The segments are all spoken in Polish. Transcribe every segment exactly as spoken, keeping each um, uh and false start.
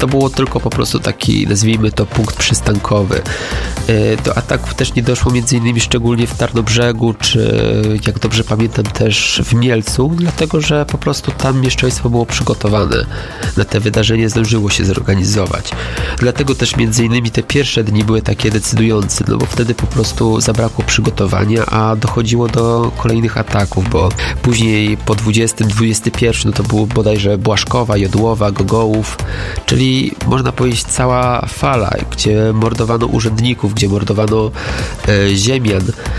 to było tylko po prostu taki, nazwijmy to, punkt przystankowy. Do ataków też nie doszło między innymi szczególnie w Tarnobrzegu, czy jak dobrze pamiętam też w Mielcu, dlatego że po prostu tam mieszczaństwo było przygotowane na te wydarzenie, zdążyło się zorganizować. Dlatego też między innymi te pierwsze dni były takie decydujące, no bo wtedy po prostu zabrakło przygotowania, a dochodziło do kolejnych ataków, bo później po dwudziestym, dwudziestym pierwszym no to było bodajże Błaszkowa, Jodłowa, Gogołów, czyli można powiedzieć cała fala, gdzie mordowano urzędników, gdzie mordowano e, ziemian.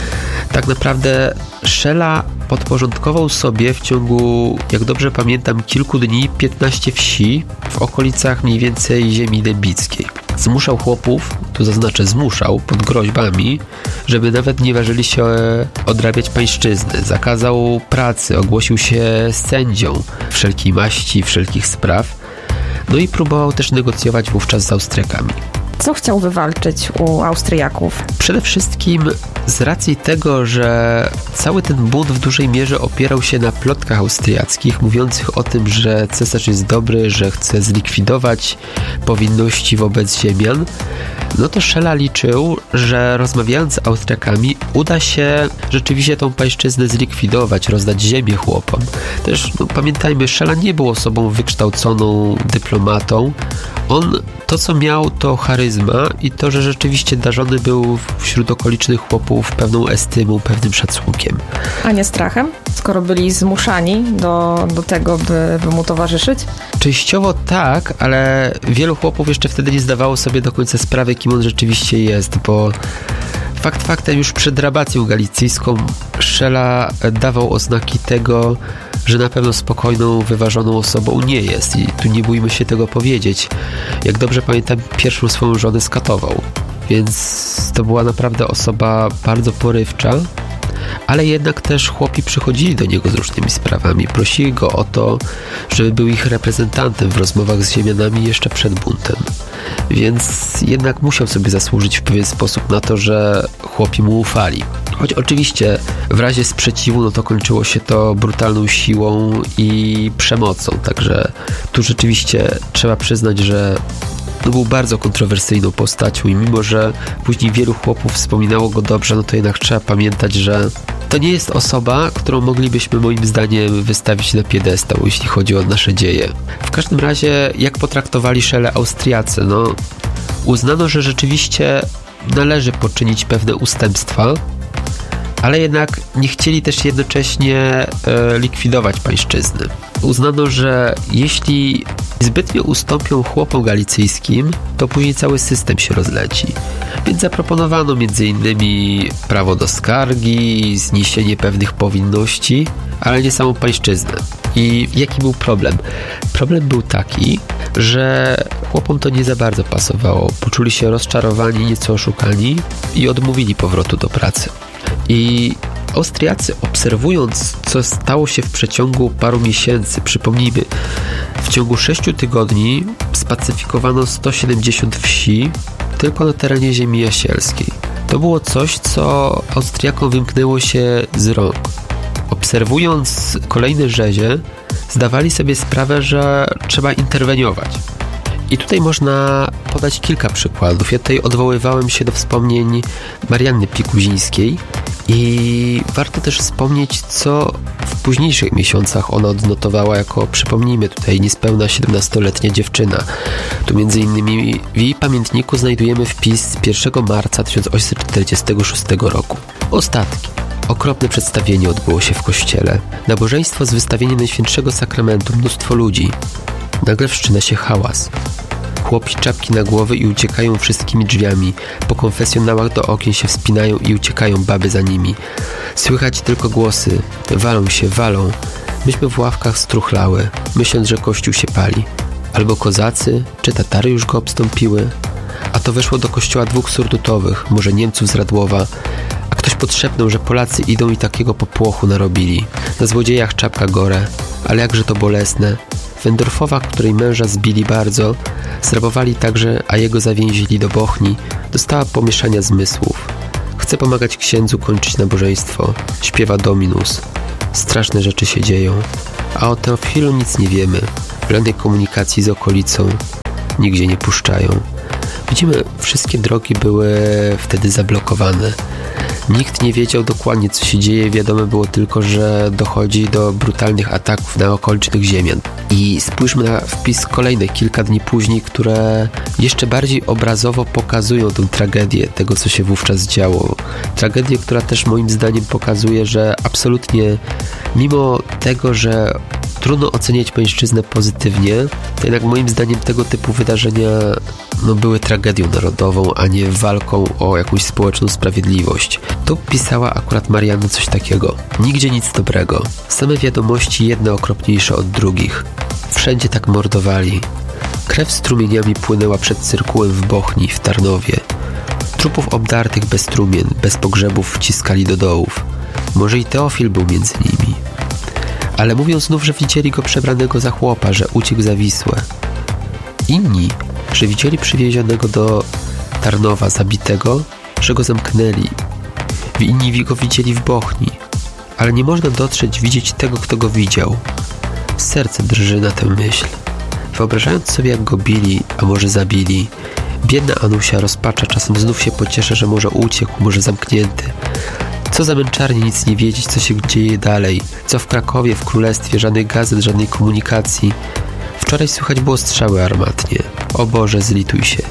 Tak naprawdę Szela podporządkował sobie w ciągu, jak dobrze pamiętam, kilku dni piętnaście wsi w okolicach mniej więcej ziemi dębickiej. Zmuszał chłopów, tu zaznaczę zmuszał, pod groźbami, żeby nawet nie ważyli się odrabiać pańszczyzny. Zakazał pracy, ogłosił się sędzią wszelkiej maści, wszelkich spraw. No i próbował też negocjować wówczas z Austriakami. Co chciał wywalczyć u Austriaków? Przede wszystkim z racji tego, że cały ten bunt w dużej mierze opierał się na plotkach austriackich, mówiących o tym, że cesarz jest dobry, że chce zlikwidować powinności wobec ziemian, no to Szela liczył, że rozmawiając z Austriakami uda się rzeczywiście tą pańszczyznę zlikwidować, rozdać ziemię chłopom. Też no, pamiętajmy, Szela nie był osobą wykształconą dyplomatą. On to, co miał, to charyzma i to, że rzeczywiście darzony był wśród okolicznych chłopów pewną estymą, pewnym szacunkiem. A nie strachem? Skoro byli zmuszani do, do tego, by, by mu towarzyszyć? Częściowo tak, ale wielu chłopów jeszcze wtedy nie zdawało sobie do końca sprawy, kim on rzeczywiście jest, bo fakt faktem już przed rabacją galicyjską Szela dawał oznaki tego, że na pewno spokojną, wyważoną osobą nie jest i tu nie bójmy się tego powiedzieć. Jak dobrze pamiętam, pierwszą swoją żonę skatował, więc to była naprawdę osoba bardzo porywcza, ale jednak też chłopi przychodzili do niego z różnymi sprawami. Prosili go o to, żeby był ich reprezentantem w rozmowach z ziemianami jeszcze przed buntem. Więc jednak musiał sobie zasłużyć w pewien sposób na to, że chłopi mu ufali. Choć oczywiście w razie sprzeciwu no to kończyło się to brutalną siłą i przemocą. Także tu rzeczywiście trzeba przyznać, że no był bardzo kontrowersyjną postacią i mimo, że później wielu chłopów wspominało go dobrze, no to jednak trzeba pamiętać, że to nie jest osoba, którą moglibyśmy moim zdaniem wystawić na piedestał, jeśli chodzi o nasze dzieje. W każdym razie, jak potraktowali Szelę Austriacy? No, uznano, że rzeczywiście należy poczynić pewne ustępstwa, ale jednak nie chcieli też jednocześnie e, likwidować pańszczyzny. Uznano, że jeśli zbytnio ustąpią chłopom galicyjskim, to później cały system się rozleci. Więc zaproponowano m.in. prawo do skargi, zniesienie pewnych powinności, ale nie samą pańszczyznę. I jaki był problem? Problem był taki, że chłopom to nie za bardzo pasowało. Poczuli się rozczarowani, nieco oszukani i odmówili powrotu do pracy. I Austriacy, obserwując, co stało się w przeciągu paru miesięcy, przypomnijmy, w ciągu sześciu tygodni spacyfikowano sto siedemdziesiąt wsi tylko na terenie ziemi jasielskiej. To było coś, co Austriakom wymknęło się z rąk. Obserwując kolejne rzezie, zdawali sobie sprawę, że trzeba interweniować. I tutaj można podać kilka przykładów. Ja tutaj odwoływałem się do wspomnień Marianny Pikuzińskiej i warto też wspomnieć, co w późniejszych miesiącach ona odnotowała jako, przypomnijmy tutaj, niespełna siedemnastoletnia dziewczyna. Tu między innymi w jej pamiętniku znajdujemy wpis z pierwszego marca tysiąc osiemset czterdziestego szóstego roku. Ostatki. Okropne przedstawienie odbyło się w kościele. Nabożeństwo z wystawieniem Najświętszego Sakramentu, mnóstwo ludzi. Nagle wszczyna się hałas. Chłopi czapki na głowy i uciekają wszystkimi drzwiami. Po konfesjonałach do okien się wspinają i uciekają baby za nimi. Słychać tylko głosy. Walą się, walą. Myśmy w ławkach struchlały, myśląc, że kościół się pali. Albo kozacy, czy Tatary już go obstąpiły. A to weszło do kościoła dwóch surdutowych, może Niemców z Radłowa. A ktoś podszepnął, że Polacy idą i takiego popłochu narobili. Na złodziejach czapka gore. Ale jakże to bolesne. Wędorfowa, której męża zbili bardzo, zrabowali także, a jego zawięzili do Bochni, dostała pomieszania zmysłów. Chce pomagać księdzu kończyć nabożeństwo. Śpiewa Dominus. Straszne rzeczy się dzieją. A o Teofilu nic nie wiemy. Żadnej komunikacji z okolicą. nigdzie nie puszczają. Widzimy, wszystkie drogi były wtedy zablokowane. Nikt nie wiedział dokładnie, co się dzieje. Wiadomo było tylko, że dochodzi do brutalnych ataków na okolicznych ziemian. I spójrzmy na wpis kolejny, kilka dni później, które jeszcze bardziej obrazowo pokazują tę tragedię tego, co się wówczas działo. Tragedię, która też moim zdaniem pokazuje, że absolutnie mimo tego, że trudno oceniać pańszczyznę pozytywnie, to jednak moim zdaniem tego typu wydarzenia no, były tragedią narodową, a nie walką o jakąś społeczną sprawiedliwość. Tu pisała akurat Marianna coś takiego. Nigdzie nic dobrego. Same wiadomości jedne okropniejsze od drugich. Wszędzie tak mordowali. Krew strumieniami płynęła przed cyrkułem w Bochni, w Tarnowie. Trupów obdartych bez trumien, bez pogrzebów wciskali do dołów. Może i Teofil był między nimi. Ale mówią znów, że widzieli go przebranego za chłopa, że uciekł za Wisłę. Inni, że widzieli przywiezionego do Tarnowa zabitego, że go zamknęli. Inni go widzieli w Bochni. Ale nie można dotrzeć, widzieć tego, kto go widział. Serce drży na tę myśl. Wyobrażając sobie, jak go bili, a może zabili, biedna Anusia rozpacza, czasem znów się pocieszy, że może uciekł, może zamknięty. Co za męczarnie nic nie wiedzieć, co się dzieje dalej. Co w Krakowie, w Królestwie, żadnych gazet, żadnej komunikacji. Wczoraj słychać było strzały armatnie. O Boże, zlituj się.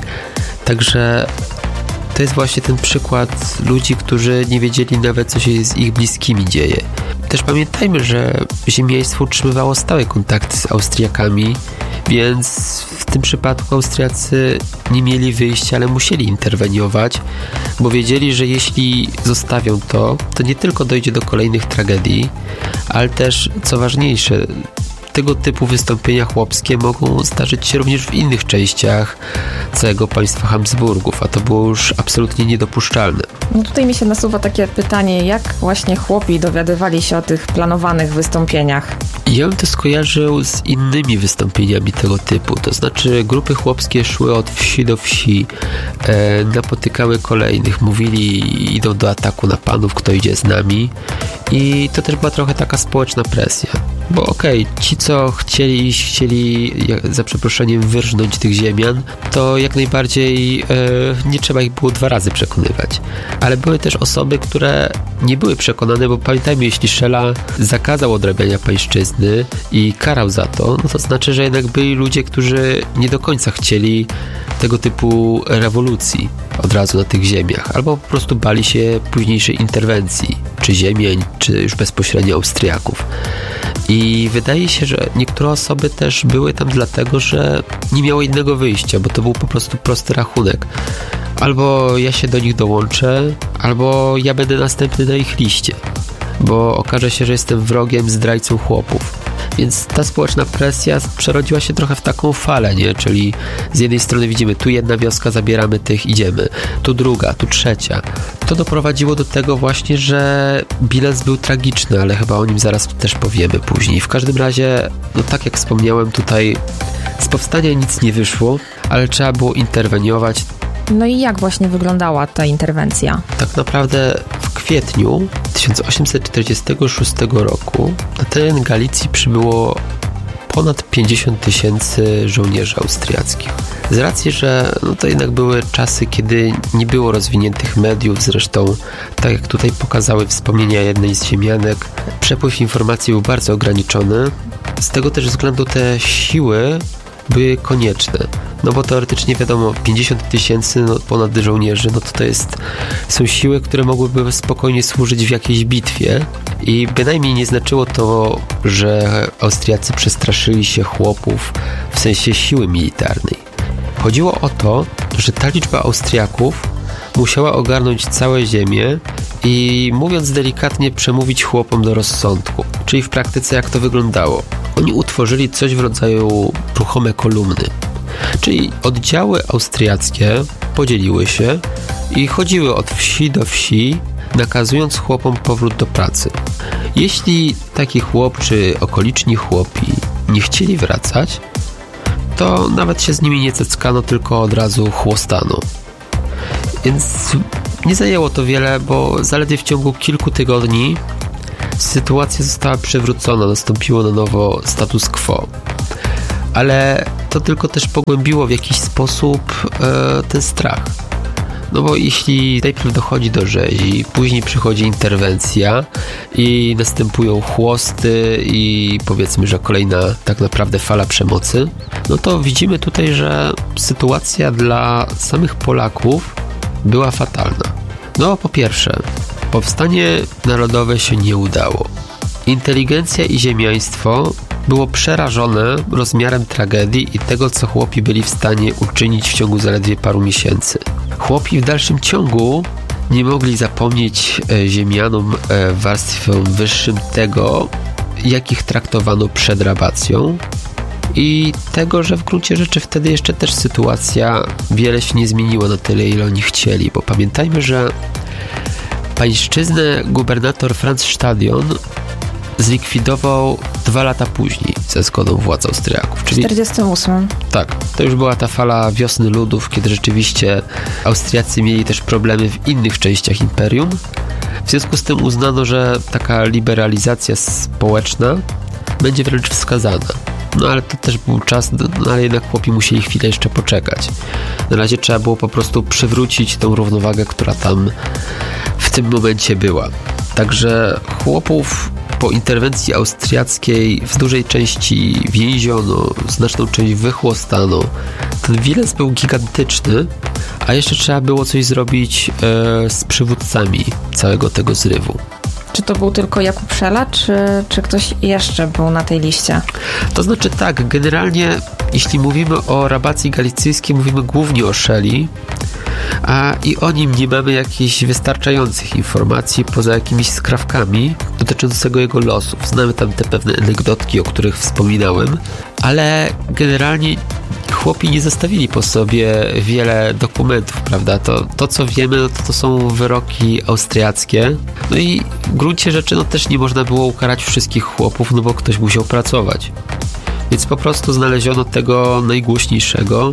Także to jest właśnie ten przykład ludzi, którzy nie wiedzieli nawet, co się z ich bliskimi dzieje. Też pamiętajmy, że ziemiaństwo utrzymywało stałe kontakty z Austriakami, więc w tym przypadku Austriacy nie mieli wyjścia, ale musieli interweniować, bo wiedzieli, że jeśli zostawią to, to nie tylko dojdzie do kolejnych tragedii, ale też, co ważniejsze, tego typu wystąpienia chłopskie mogą zdarzyć się również w innych częściach całego państwa Habsburgów, a to było już absolutnie niedopuszczalne. No tutaj mi się nasuwa takie pytanie, jak właśnie chłopi dowiadywali się o tych planowanych wystąpieniach? Ja bym to skojarzył z innymi wystąpieniami tego typu, to znaczy grupy chłopskie szły od wsi do wsi, e, napotykały kolejnych, mówili, idą do ataku na panów, kto idzie z nami, i to też była trochę taka społeczna presja. Bo okej, okay, ci co chcieli iść, chcieli za przeproszeniem wyrżnąć tych ziemian, to jak najbardziej e, nie trzeba ich było dwa razy przekonywać. Ale były też osoby, które nie były przekonane, bo pamiętajmy, jeśli Szela zakazał odrabiania pańszczyzny i karał za to, no to znaczy, że jednak byli ludzie, którzy nie do końca chcieli tego typu rewolucji od razu na tych ziemiach, albo po prostu bali się późniejszej interwencji, czy ziemiań, czy już bezpośrednio Austriaków. I wydaje się, że niektóre osoby też były tam dlatego, że nie miały innego wyjścia, bo to był po prostu prosty rachunek. Albo ja się do nich dołączę, albo ja będę następny na ich liście, bo okaże się, że jestem wrogiem, zdrajcą chłopów. Więc ta społeczna presja przerodziła się trochę w taką falę, nie? Czyli z jednej strony widzimy, tu jedna wioska, zabieramy tych, idziemy. Tu druga, tu trzecia. To doprowadziło do tego właśnie, że bilans był tragiczny, ale chyba o nim zaraz też powiemy później. W każdym razie, no tak jak wspomniałem, tutaj z powstania nic nie wyszło, ale trzeba było interweniować. No i jak właśnie wyglądała ta interwencja? Tak naprawdę w kwietniu tysiąc osiemset czterdziestego szóstego roku na teren Galicji przybyło ponad pięćdziesiąt tysięcy żołnierzy austriackich. Z racji, że no to jednak były czasy, kiedy nie było rozwiniętych mediów, zresztą tak jak tutaj pokazały wspomnienia jednej z ziemianek, przepływ informacji był bardzo ograniczony. Z tego też względu te siły były konieczne. No bo teoretycznie wiadomo, pięćdziesiąt tysięcy no, ponad żołnierzy, no to to jest, są siły, które mogłyby spokojnie służyć w jakiejś bitwie i bynajmniej nie znaczyło to, że Austriacy przestraszyli się chłopów w sensie siły militarnej. Chodziło o to, że ta liczba Austriaków musiała ogarnąć całe ziemię i mówiąc delikatnie przemówić chłopom do rozsądku. Czyli w praktyce jak to wyglądało? Oni utworzyli coś w rodzaju ruchome kolumny. Czyli oddziały austriackie podzieliły się i chodziły od wsi do wsi, nakazując chłopom powrót do pracy. Jeśli taki chłop czy okoliczni chłopi nie chcieli wracać, to nawet się z nimi nie ceckano, tylko od razu chłostano. Więc nie zajęło to wiele, bo zaledwie w ciągu kilku tygodni sytuacja została przywrócona, nastąpiło na nowo status quo. ale to tylko też pogłębiło w jakiś sposób e, ten strach. No bo jeśli najpierw dochodzi do rzezi, później przychodzi interwencja i następują chłosty i powiedzmy, że kolejna tak naprawdę fala przemocy, no to widzimy tutaj, że sytuacja dla samych Polaków była fatalna. No po pierwsze, powstanie narodowe się nie udało. Inteligencja i ziemiaństwo było przerażone rozmiarem tragedii i tego, co chłopi byli w stanie uczynić w ciągu zaledwie paru miesięcy. Chłopi w dalszym ciągu nie mogli zapomnieć e, ziemianom e, w warstwie wyższym tego, jak ich traktowano przed rabacją i tego, że w gruncie rzeczy wtedy jeszcze też sytuacja wiele się nie zmieniła na tyle, ile oni chcieli, bo pamiętajmy, że pańszczyznę gubernator Franz Stadion zlikwidował dwa lata później ze zgodą władz Austriaków. W czterdziestym ósmym. Tak, to już była ta fala wiosny ludów, kiedy rzeczywiście Austriacy mieli też problemy w innych częściach imperium. W związku z tym uznano, że taka liberalizacja społeczna będzie wręcz wskazana. No ale to też był czas, no ale jednak chłopi musieli chwilę jeszcze poczekać. Na razie trzeba było po prostu przywrócić tą równowagę, która tam w tym momencie była. Także chłopów po interwencji austriackiej w dużej części więziono, znaczną część wychłostano. Ten Wilec był gigantyczny, a jeszcze trzeba było coś zrobić e, z przywódcami całego tego zrywu. Czy to był tylko Jakub Szela, czy, czy ktoś jeszcze był na tej liście? To znaczy tak, generalnie jeśli mówimy o rabacji galicyjskiej, mówimy głównie o Szeli, a i o nim nie mamy jakichś wystarczających informacji poza jakimiś skrawkami dotyczącego jego losów. Znamy tam te pewne anegdotki, o których wspominałem, ale generalnie chłopi nie zostawili po sobie wiele dokumentów, prawda? To, to co wiemy, no to, to są wyroki austriackie. No i w gruncie rzeczy no też nie można było ukarać wszystkich chłopów, no bo ktoś musiał pracować. Więc po prostu znaleziono tego najgłośniejszego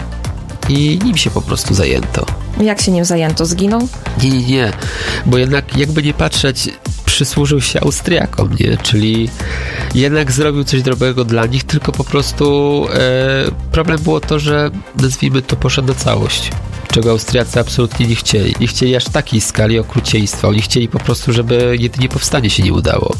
i nim się po prostu zajęto. Jak się nim zajęto? Zginął? Nie, nie, nie. Bo jednak jakby nie patrzeć, przysłużył się Austriakom, nie? Czyli jednak zrobił coś dobrego dla nich, tylko po prostu e, problem było to, że nazwijmy to poszedł na całość, czego Austriacy absolutnie nie chcieli. Nie chcieli aż takiej skali okrucieństwa. Oni chcieli po prostu, żeby jedynie powstanie się nie udało.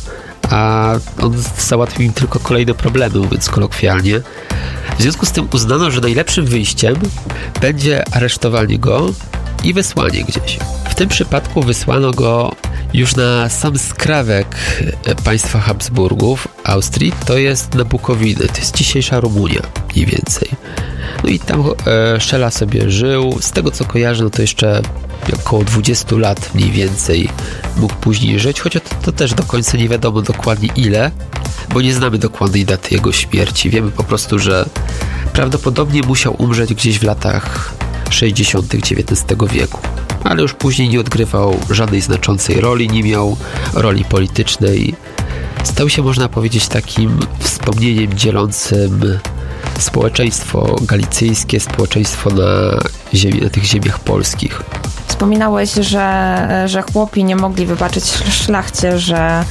A on załatwił im tylko kolejne problemy, mówiąc kolokwialnie. W związku z tym uznano, że najlepszym wyjściem będzie aresztowanie go i wysłanie gdzieś. W tym przypadku wysłano go już na sam skrawek państwa Habsburgów, Austrii, to jest na Bukowinę, to jest dzisiejsza Rumunia mniej więcej. No i tam e, Szela sobie żył, z tego co kojarzę, no to jeszcze około dwadzieścia lat mniej więcej mógł później żyć, chociaż to, to też do końca nie wiadomo dokładnie ile, bo nie znamy dokładnej daty jego śmierci. Wiemy po prostu, że prawdopodobnie musiał umrzeć gdzieś w latach sześćdziesiątych dziewiętnastego wieku. Ale już później nie odgrywał żadnej znaczącej roli, nie miał roli politycznej. Stał się, można powiedzieć, takim wspomnieniem dzielącym społeczeństwo galicyjskie, społeczeństwo na, ziemi, na tych ziemiach polskich. Wspominałeś, że, że chłopi nie mogli wybaczyć szlachcie, że,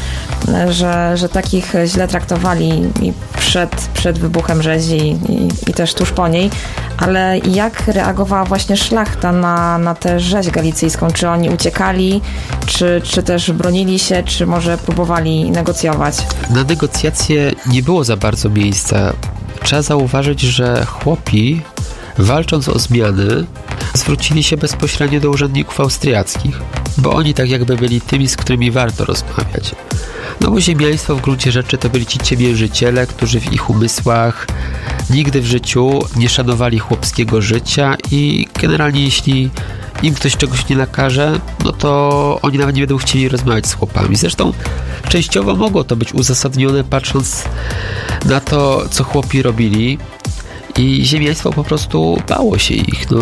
że, że takich źle traktowali i przed, przed wybuchem rzezi i, i też tuż po niej, ale jak reagowała właśnie szlachta na, na tę rzeź galicyjską? Czy oni uciekali, czy, czy też bronili się, czy może próbowali negocjować? Na negocjacje nie było za bardzo miejsca. Trzeba zauważyć, że chłopi, walcząc o zmiany, zwrócili się bezpośrednio do urzędników austriackich, bo oni tak jakby byli tymi, z którymi warto rozmawiać. No bo ziemiaństwo w gruncie rzeczy to byli ci ciemiężyciele, którzy w ich umysłach nigdy w życiu nie szanowali chłopskiego życia i generalnie jeśli im ktoś czegoś nie nakaże, no to oni nawet nie będą chcieli rozmawiać z chłopami. Zresztą częściowo mogło to być uzasadnione, patrząc na to, co chłopi robili. I ziemiaństwo po prostu bało się ich. No,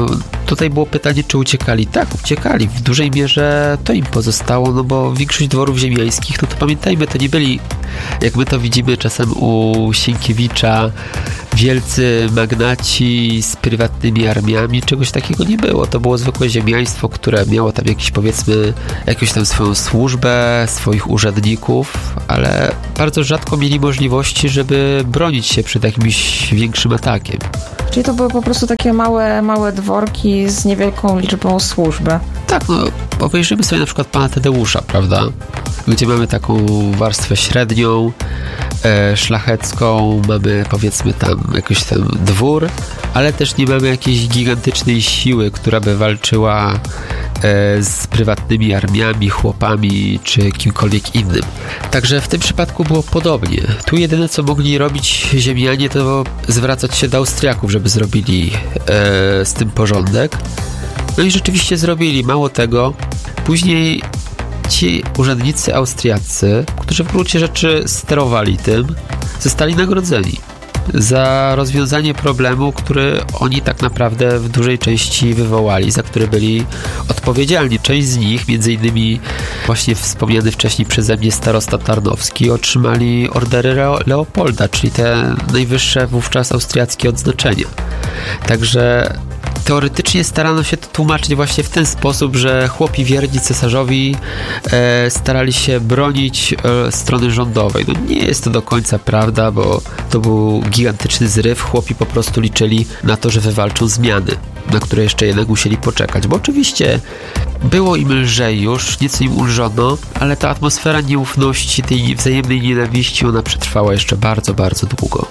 Tutaj było pytanie, czy uciekali? Tak, uciekali. W dużej mierze to im pozostało, no bo większość dworów ziemiańskich, no to pamiętajmy, to nie byli, jak my to widzimy czasem u Sienkiewicza, wielcy magnaci z prywatnymi armiami, czegoś takiego nie było. To było zwykłe ziemiaństwo, które miało tam jakiś, powiedzmy, jakąś tam swoją służbę, swoich urzędników, ale bardzo rzadko mieli możliwości, żeby bronić się przed jakimś większym atakiem. Czyli to były po prostu takie małe, małe dworki z niewielką liczbą służby. Tak, no obejrzymy sobie na przykład pana Tadeusza, prawda? Gdzie mamy taką warstwę średnią, e, szlachecką, mamy powiedzmy tam jakiś ten dwór, ale też nie mamy jakiejś gigantycznej siły, która by walczyła e, z prywatnymi armiami, chłopami czy kimkolwiek innym. Także w tym przypadku było podobnie. Tu jedyne co mogli robić ziemianie to zwracać się do Austriaków, żeby zrobili e, z tym porządek. No i rzeczywiście zrobili. Mało tego, później ci urzędnicy austriaccy, którzy w gruncie rzeczy sterowali tym, zostali nagrodzeni za rozwiązanie problemu, który oni tak naprawdę w dużej części wywołali, za który byli odpowiedzialni. Część z nich, między innymi właśnie wspomniany wcześniej przeze mnie starosta Tarnowski, otrzymali ordery Leopolda, czyli te najwyższe wówczas austriackie odznaczenia. Także teoretycznie starano się to tłumaczyć właśnie w ten sposób, że chłopi wierni cesarzowi e, starali się bronić e, strony rządowej. No nie jest to do końca prawda, bo to był gigantyczny zryw. Chłopi po prostu liczyli na to, że wywalczą zmiany, na które jeszcze jednak musieli poczekać. Bo oczywiście było im lżej już, nieco im ulżono, ale ta atmosfera nieufności, tej wzajemnej nienawiści, ona przetrwała jeszcze bardzo, bardzo długo.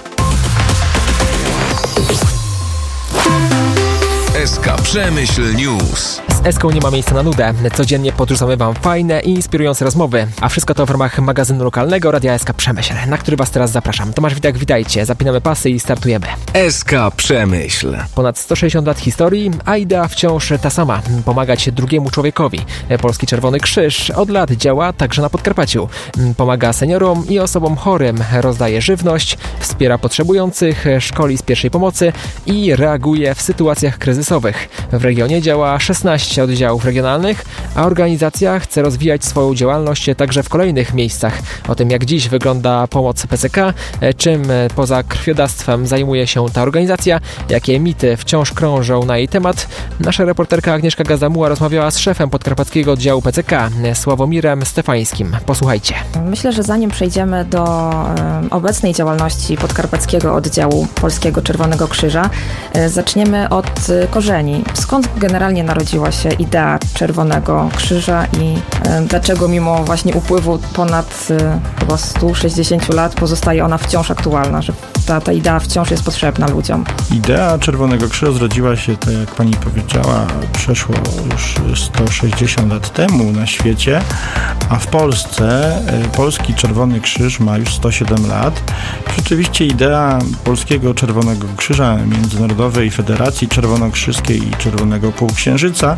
S K Przemyśl News. Z Eską nie ma miejsca na nudę. Codziennie podrzucamy Wam fajne i inspirujące rozmowy. A wszystko to w ramach magazynu lokalnego Radia S K Przemyśl, na który Was teraz zapraszam. Tomasz Witek, witajcie. Zapinamy pasy i startujemy. S K Przemyśl. Ponad sto sześćdziesiąt lat historii, a idea wciąż ta sama. Pomagać drugiemu człowiekowi. Polski Czerwony Krzyż od lat działa także na Podkarpaciu. Pomaga seniorom i osobom chorym. Rozdaje żywność, wspiera potrzebujących, szkoli z pierwszej pomocy i reaguje w sytuacjach kryzysowych. W regionie działa szesnaście oddziałów regionalnych, a organizacja chce rozwijać swoją działalność także w kolejnych miejscach. O tym, jak dziś wygląda pomoc P C K, czym poza krwiodawstwem zajmuje się ta organizacja, jakie mity wciąż krążą na jej temat, nasza reporterka Agnieszka Gazamuła rozmawiała z szefem podkarpackiego oddziału P C K, Sławomirem Stefańskim. Posłuchajcie. Myślę, że zanim przejdziemy do e, obecnej działalności podkarpackiego oddziału Polskiego Czerwonego Krzyża, e, zaczniemy od e, korzeni. Skąd generalnie narodziła się idea Czerwonego Krzyża i e, dlaczego mimo właśnie upływu ponad e, chyba stu sześćdziesięciu lat pozostaje ona wciąż aktualna, że ta, ta idea wciąż jest potrzebna ludziom? Idea Czerwonego Krzyża zrodziła się, tak jak pani powiedziała, przeszło już sto sześćdziesiąt lat temu na świecie, a w Polsce e, Polski Czerwony Krzyż ma już sto siedem lat. Rzeczywiście idea Polskiego Czerwonego Krzyża, Międzynarodowej Federacji Czerwonokrzyskiej i Czerwonego Półksiężyca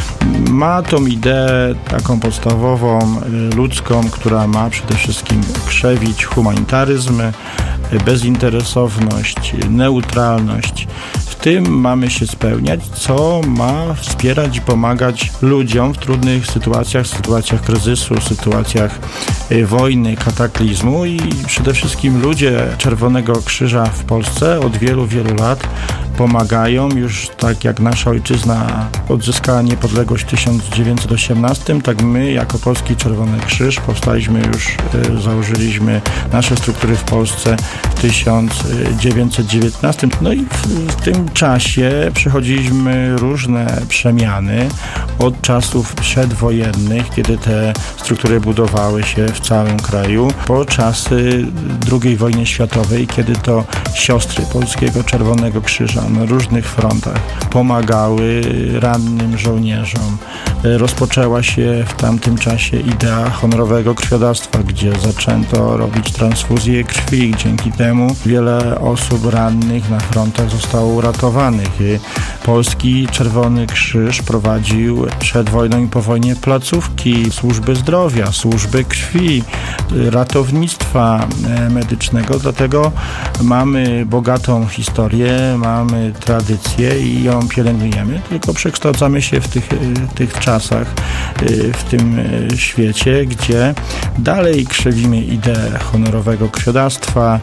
ma tą ideę taką podstawową, ludzką, która ma przede wszystkim krzewić humanitaryzm, bezinteresowność, neutralność. W tym mamy się spełniać, co ma wspierać i pomagać ludziom w trudnych sytuacjach, sytuacjach kryzysu, sytuacjach wojny, kataklizmu i przede wszystkim ludzie Czerwonego Krzyża w Polsce od wielu, wielu lat pomagają. Już tak jak nasza ojczyzna odzyskała niepodległość w tysiąc dziewięćset osiemnastym, tak my jako Polski Czerwony Krzyż powstaliśmy już, założyliśmy nasze struktury w Polsce w tysiąc dziewięćset dziewiętnastym. No i w, w tym czasie przechodziliśmy różne przemiany od czasów przedwojennych, kiedy te struktury budowały się w całym kraju, po czasy drugiej wojny światowej, kiedy to siostry Polskiego Czerwonego Krzyża na różnych frontach pomagały rannym żołnierzom. Rozpoczęła się w tamtym czasie idea honorowego krwiodawstwa, gdzie zaczęto robić transfuzję krwi. Dzięki temu wiele osób rannych na frontach zostało uratowanych. Polski Czerwony Krzyż prowadził przed wojną i po wojnie placówki służby zdrowia, służby krwi, ratownictwa medycznego, dlatego mamy bogatą historię, mamy tradycję i ją pielęgnujemy, tylko przekształcamy się w tych, tych czasach, w tym świecie, gdzie dalej krzewimy ideę honorowego krwiodawstwa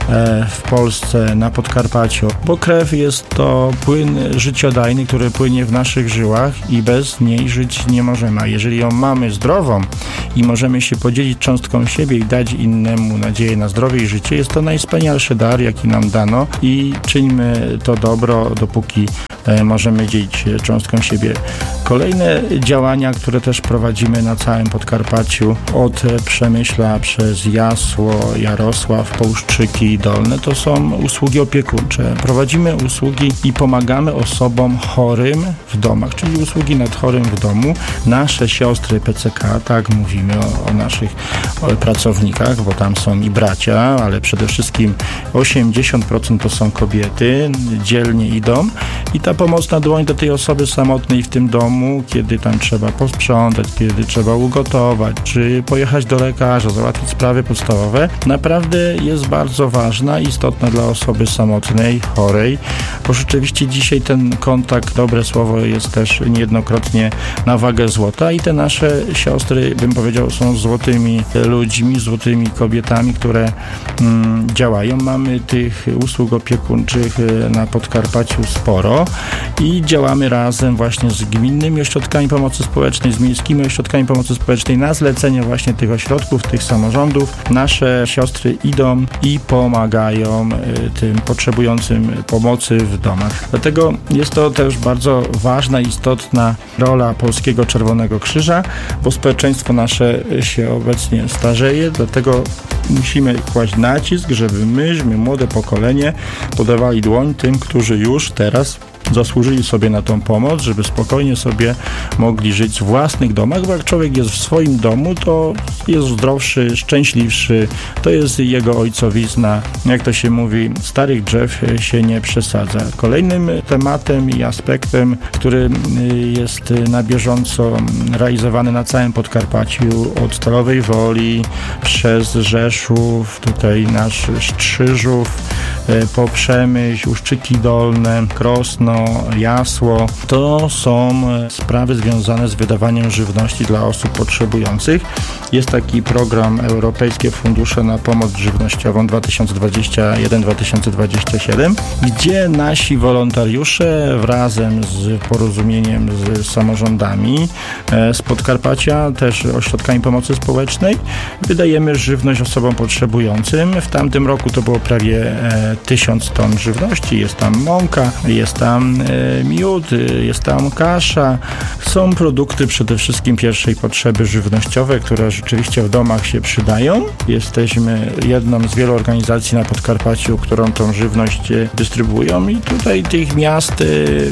w Polsce, na Podkarpaciu, bo krew jest to płyn życiodajny, który płynie w naszych żyłach i bez niej żyć nie możemy. A jeżeli ją mamy zdrową i możemy się podzielić cząstką siebie i dać innemu nadzieję na zdrowie i życie, jest to najwspanialszy dar, jaki nam dano i czyńmy to dobro, dopóki możemy dzielić się cząstką siebie. Kolejne działania, które też prowadzimy na całym Podkarpaciu, od Przemyśla przez Jasło, Jarosław, Połuszczyki Dolne, to są usługi opiekuńcze. Prowadzimy usługi i pomagamy osobom chorym w domach, czyli usługi nad chorym w domu. Nasze siostry P C K, tak mówimy o, o naszych o pracownikach, bo tam są i bracia, ale przede wszystkim osiemdziesiąt procent to są kobiety, dzielnie idą i ta pomocna dłoń do tej osoby samotnej w tym domu, kiedy tam trzeba posprzątać, kiedy trzeba ugotować, czy pojechać do lekarza, załatwić sprawy podstawowe, naprawdę jest bardzo ważna i istotna dla osoby samotnej, chorej, bo rzeczywiście dzisiaj ten kontakt, dobre słowo, jest też niejednokrotnie na wagę złota i te nasze siostry, bym powiedział, są złotymi ludźmi, złotymi kobietami, które mm, działają. Mamy tych usług opiekuńczych na Podkarpaciu sporo i działamy razem właśnie z gminnymi ośrodkami pomocy społecznej, z miejskimi ośrodkami pomocy społecznej na zlecenie właśnie tych ośrodków, tych samorządów. Nasze siostry idą i pomagają tym potrzebującym pomocy w domach. Dlatego jest to też bardzo ważna, istotna rola Polskiego Czerwonego Krzyża, bo społeczeństwo nasze się obecnie starzeje, dlatego musimy kłaść nacisk, żeby myśmy, młode pokolenie, podawali dłoń tym, którzy już teraz zasłużyli sobie na tą pomoc, żeby spokojnie sobie mogli żyć w własnych domach, bo jak człowiek jest w swoim domu, to jest zdrowszy, szczęśliwszy, to jest jego ojcowizna. Jak to się mówi, starych drzew się nie przesadza. Kolejnym tematem i aspektem, który jest na bieżąco realizowany na całym Podkarpaciu, od Stalowej Woli, przez Rzeszów, tutaj nasz Strzyżów, po Przemyśl, Uszczyki Dolne, Krosno, Jasło. To są sprawy związane z wydawaniem żywności dla osób potrzebujących. Jest taki program Europejskie Fundusze na Pomoc Żywnościową dwa tysiące dwudziesty pierwszy do dwa tysiące dwudziestego siódmego, gdzie nasi wolontariusze razem z porozumieniem z samorządami z Podkarpacia, też ośrodkami pomocy społecznej, wydajemy żywność osobom potrzebującym. W tamtym roku to było prawie tysiąc ton żywności. Jest tam mąka, jest tam miód, jest tam kasza. Są produkty przede wszystkim pierwszej potrzeby żywnościowe, które rzeczywiście w domach się przydają. Jesteśmy jedną z wielu organizacji na Podkarpaciu, którą tą żywność dystrybuują i tutaj tych miast,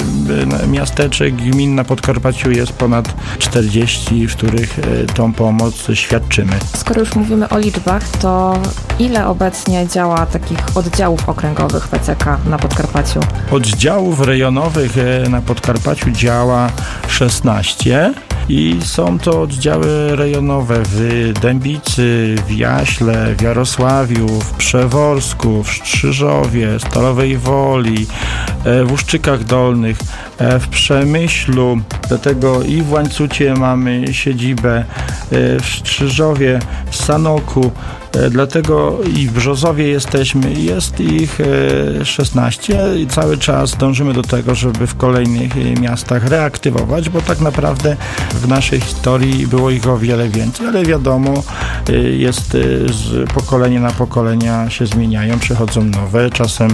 miasteczek, gmin na Podkarpaciu jest ponad czterdzieści, w których tą pomoc świadczymy. Skoro już mówimy o liczbach, to ile obecnie działa takich oddziałów okręgowych P C K na Podkarpaciu? Oddziałów rejonowych na Podkarpaciu działa szesnaście i są to oddziały rejonowe w Dębicy, w Jaśle, w Jarosławiu, w Przeworsku, w Strzyżowie, Stalowej Woli, w Uszczykach Dolnych, w Przemyślu, do tego i w Łańcucie mamy siedzibę, w Strzyżowie, w Sanoku, dlatego i w Brzozowie jesteśmy, jest ich szesnaście i cały czas dążymy do tego, żeby w kolejnych miastach reaktywować, bo tak naprawdę w naszej historii było ich o wiele więcej, ale wiadomo, jest z pokolenia na pokolenia się zmieniają, przychodzą nowe, czasem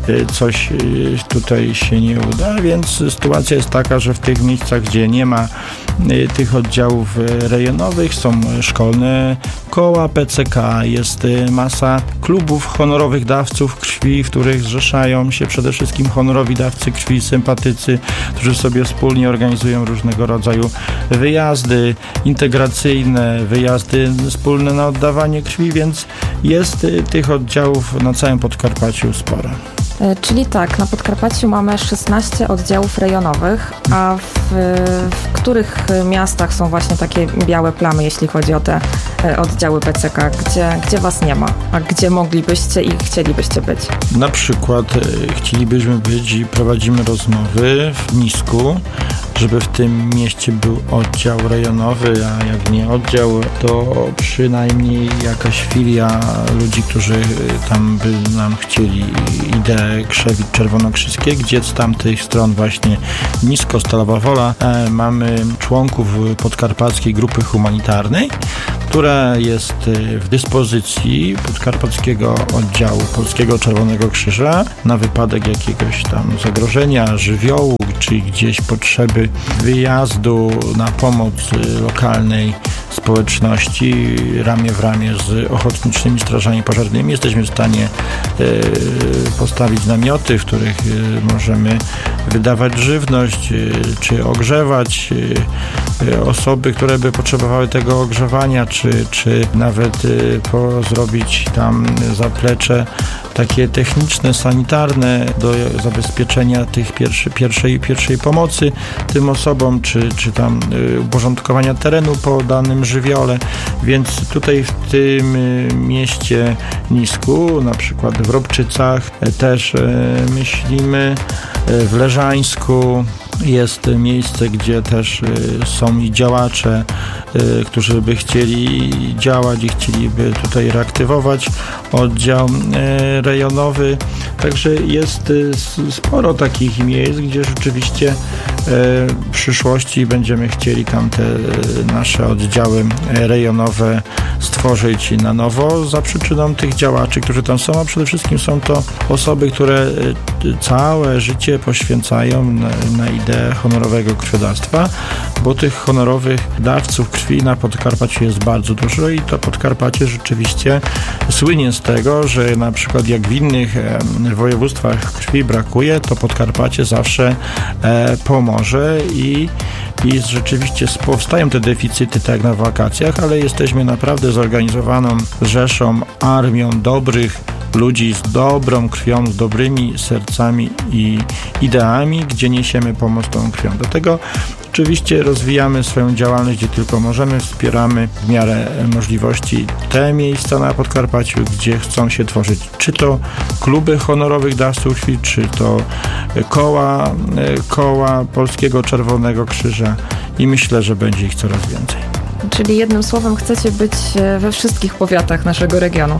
coś tutaj się nie uda, więc sytuacja jest taka, że w tych miejscach, gdzie nie ma tych oddziałów rejonowych, są szkolne koła P C K, jest masa klubów honorowych dawców krwi, w których zrzeszają się przede wszystkim honorowi dawcy krwi, sympatycy, którzy sobie wspólnie organizują różnego rodzaju wyjazdy integracyjne, wyjazdy wspólne na oddawanie krwi, więc jest tych oddziałów na całym Podkarpaciu sporo. Czyli tak, na Podkarpaciu mamy szesnaście oddziałów rejonowych, a w, w których miastach są właśnie takie białe plamy, jeśli chodzi o te oddziały B C K? Gdzie, gdzie was nie ma? A gdzie moglibyście i chcielibyście być? Na przykład chcielibyśmy być i prowadzimy rozmowy w Nisku, żeby w tym mieście był oddział rejonowy, a jak nie oddział, to przynajmniej jakaś filia ludzi, którzy tam by nam chcieli ideę krzewić czerwonokrzyskie, gdzie z tamtych stron właśnie Nisko, Stalowa Wola e, mamy członków podkarpackiej grupy humanitarnej, która jest w dyspozycji podkarpackiego oddziału Polskiego Czerwonego Krzyża na wypadek jakiegoś tam zagrożenia, żywiołu, czy gdzieś potrzeby wyjazdu na pomoc lokalnej społeczności ramię w ramię z ochotniczymi strażami pożarnymi. Jesteśmy w stanie e, postawić namioty, w których e, możemy wydawać żywność, e, czy ogrzewać e, osoby, które by potrzebowały tego ogrzewania, czy, czy nawet e, po, zrobić tam zaplecze takie techniczne, sanitarne do zabezpieczenia tych pierwszy, pierwszej, pierwszej pomocy tym osobom, czy, czy tam y, uporządkowania terenu po danym żywiole. Więc tutaj w tym y, mieście Nisku, na przykład w Robczycach y, też y, myślimy, y, w Leżańsku jest miejsce, gdzie też y, są i działacze, y, którzy by chcieli działać i chcieliby tutaj reaktywować oddział y, rejonowy. Także jest y, sporo takich miejsc, gdzie rzeczywiście y, w przyszłości będziemy chcieli tam te y, nasze oddziały rejonowe stworzyć na nowo za przyczyną tych działaczy, którzy tam są, a przede wszystkim są to osoby, które y, całe życie poświęcają na, na ideę honorowego krwiodawstwa, bo tych honorowych dawców krwi na Podkarpaciu jest bardzo dużo i to Podkarpacie rzeczywiście słynie z tego, że na przykład jak w innych e, województwach krwi brakuje, to Podkarpacie zawsze e, pomoże i, i rzeczywiście powstają te deficyty tak jak na wakacjach, ale jesteśmy naprawdę zorganizowaną rzeszą, armią dobrych ludzi z dobrą krwią, z dobrymi sercami i ideami, gdzie niesiemy pomoc tą krwią. Do tego oczywiście rozwijamy swoją działalność, gdzie tylko możemy, wspieramy w miarę możliwości te miejsca na Podkarpaciu, gdzie chcą się tworzyć, czy to kluby honorowych dawców krwi, czy to koła, koła Polskiego Czerwonego Krzyża i myślę, że będzie ich coraz więcej. Czyli jednym słowem chcecie być we wszystkich powiatach naszego regionu.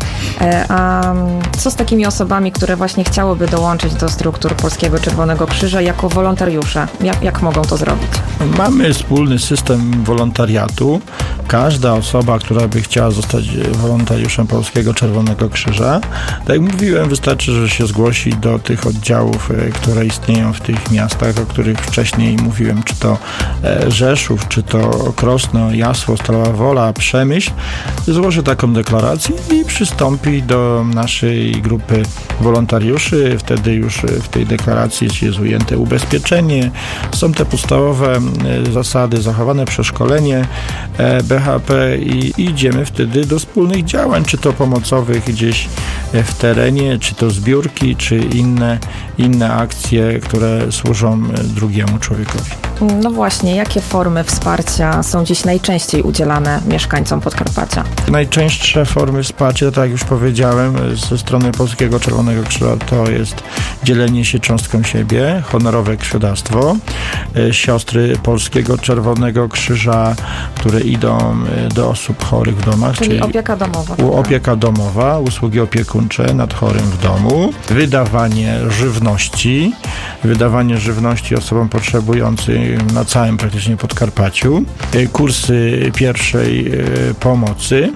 A co z takimi osobami, które właśnie chciałyby dołączyć do struktur Polskiego Czerwonego Krzyża jako wolontariusze? Jak, jak mogą to zrobić? Mamy wspólny system wolontariatu. Każda osoba, która by chciała zostać wolontariuszem Polskiego Czerwonego Krzyża, tak jak mówiłem, wystarczy, że się zgłosi do tych oddziałów, które istnieją w tych miastach, o których wcześniej mówiłem, czy to Rzeszów, czy to Krosno, Jasło, Stalowa Wola, Przemyśl, złoży taką deklarację i przystąpi do naszej grupy wolontariuszy. Wtedy już w tej deklaracji jest ujęte ubezpieczenie, są te podstawowe zasady zachowane, przeszkolenie B H P i idziemy wtedy do wspólnych działań, czy to pomocowych gdzieś w terenie, czy to zbiórki, czy inne, inne akcje, które służą drugiemu człowiekowi. No właśnie, jakie formy wsparcia są dziś najczęściej udzielane mieszkańcom Podkarpacia? Najczęstsze formy wsparcia, tak jak już powiedziałem, ze strony Polskiego Czerwonego Krzyża to jest dzielenie się cząstką siebie, honorowe krwiodawstwo, siostry Polskiego Czerwonego Krzyża, które idą do osób chorych w domach. Czyli, czyli opieka domowa. U, opieka domowa, usługi opiekuńcze nad chorym w domu, wydawanie żywności, wydawanie żywności osobom potrzebującym na całym praktycznie Podkarpaciu, kursy pierwszej pomocy,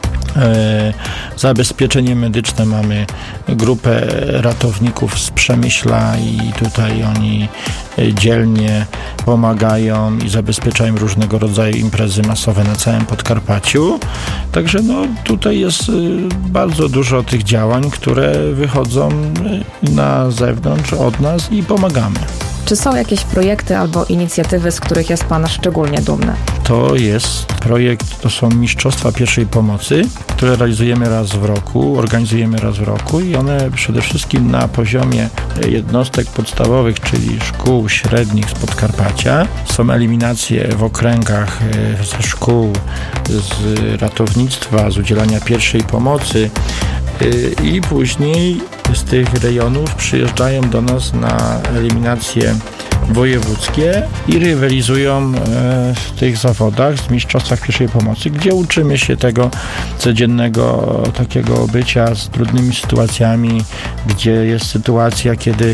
zabezpieczenie medyczne. Mamy grupę ratowników z Przemyśla i tutaj oni dzielnie pomagają i zabezpieczają różnego rodzaju imprezy masowe na całym Podkarpaciu. Także no, tutaj jest bardzo dużo tych działań, które wychodzą na zewnątrz od nas i pomagamy. Czy są jakieś projekty albo inicjatywy, z których jest Pan szczególnie dumny? To jest projekt, to są Mistrzostwa Pierwszej Pomocy, które realizujemy raz w roku, organizujemy raz w roku i one przede wszystkim na poziomie jednostek podstawowych, czyli szkół średnich z Podkarpacia. Są eliminacje w okręgach ze szkół, z ratownictwa, z udzielania pierwszej pomocy i później z tych rejonów przyjeżdżają do nas na eliminacje wojewódzkie i rywalizują w tych zawodach z mistrzostwach pierwszej pomocy, gdzie uczymy się tego codziennego takiego bycia z trudnymi sytuacjami, gdzie jest sytuacja, kiedy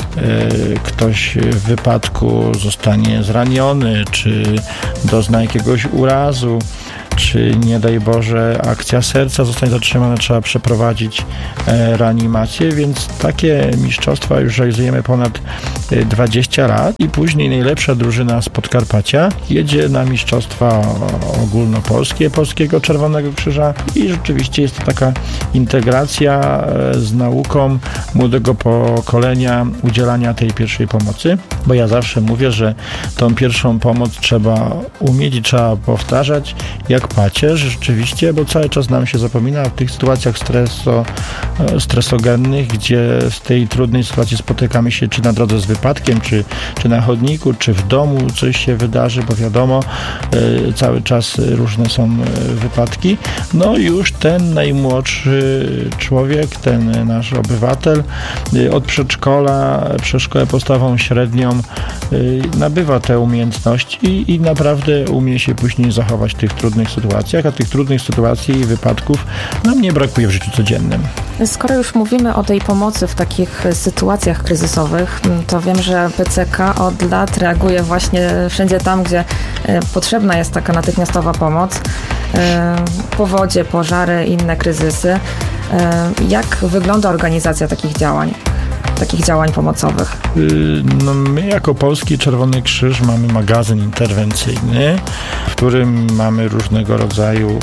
ktoś w wypadku zostanie zraniony, czy dozna jakiegoś urazu, czy nie daj Boże akcja serca zostanie zatrzymana, trzeba przeprowadzić e, reanimację, więc takie mistrzostwa już realizujemy ponad e, dwadzieścia lat i później najlepsza drużyna z Podkarpacia jedzie na mistrzostwa ogólnopolskie Polskiego Czerwonego Krzyża i rzeczywiście jest to taka integracja e, z nauką młodego pokolenia udzielania tej pierwszej pomocy, bo ja zawsze mówię, że tą pierwszą pomoc trzeba umieć i trzeba powtarzać jak pacierz, rzeczywiście, bo cały czas nam się zapomina w tych sytuacjach streso, stresogennych, gdzie z tej trudnej sytuacji spotykamy się czy na drodze z wypadkiem, czy, czy na chodniku, czy w domu coś się wydarzy, bo wiadomo, y, cały czas różne są wypadki. No już ten najmłodszy człowiek, ten nasz obywatel y, od przedszkola, przez szkołę podstawową, średnią y, nabywa te umiejętności i, i naprawdę umie się później zachować w tych trudnych sytuacjach, a tych trudnych sytuacji i wypadków nam nie brakuje w życiu codziennym. Skoro już mówimy o tej pomocy w takich sytuacjach kryzysowych, to wiem, że P C K od lat reaguje właśnie wszędzie tam, gdzie potrzebna jest taka natychmiastowa pomoc. Powodzie, pożary, inne kryzysy. Jak wygląda organizacja takich działań? takich działań pomocowych? No, my jako Polski Czerwony Krzyż mamy magazyn interwencyjny, w którym mamy różnego rodzaju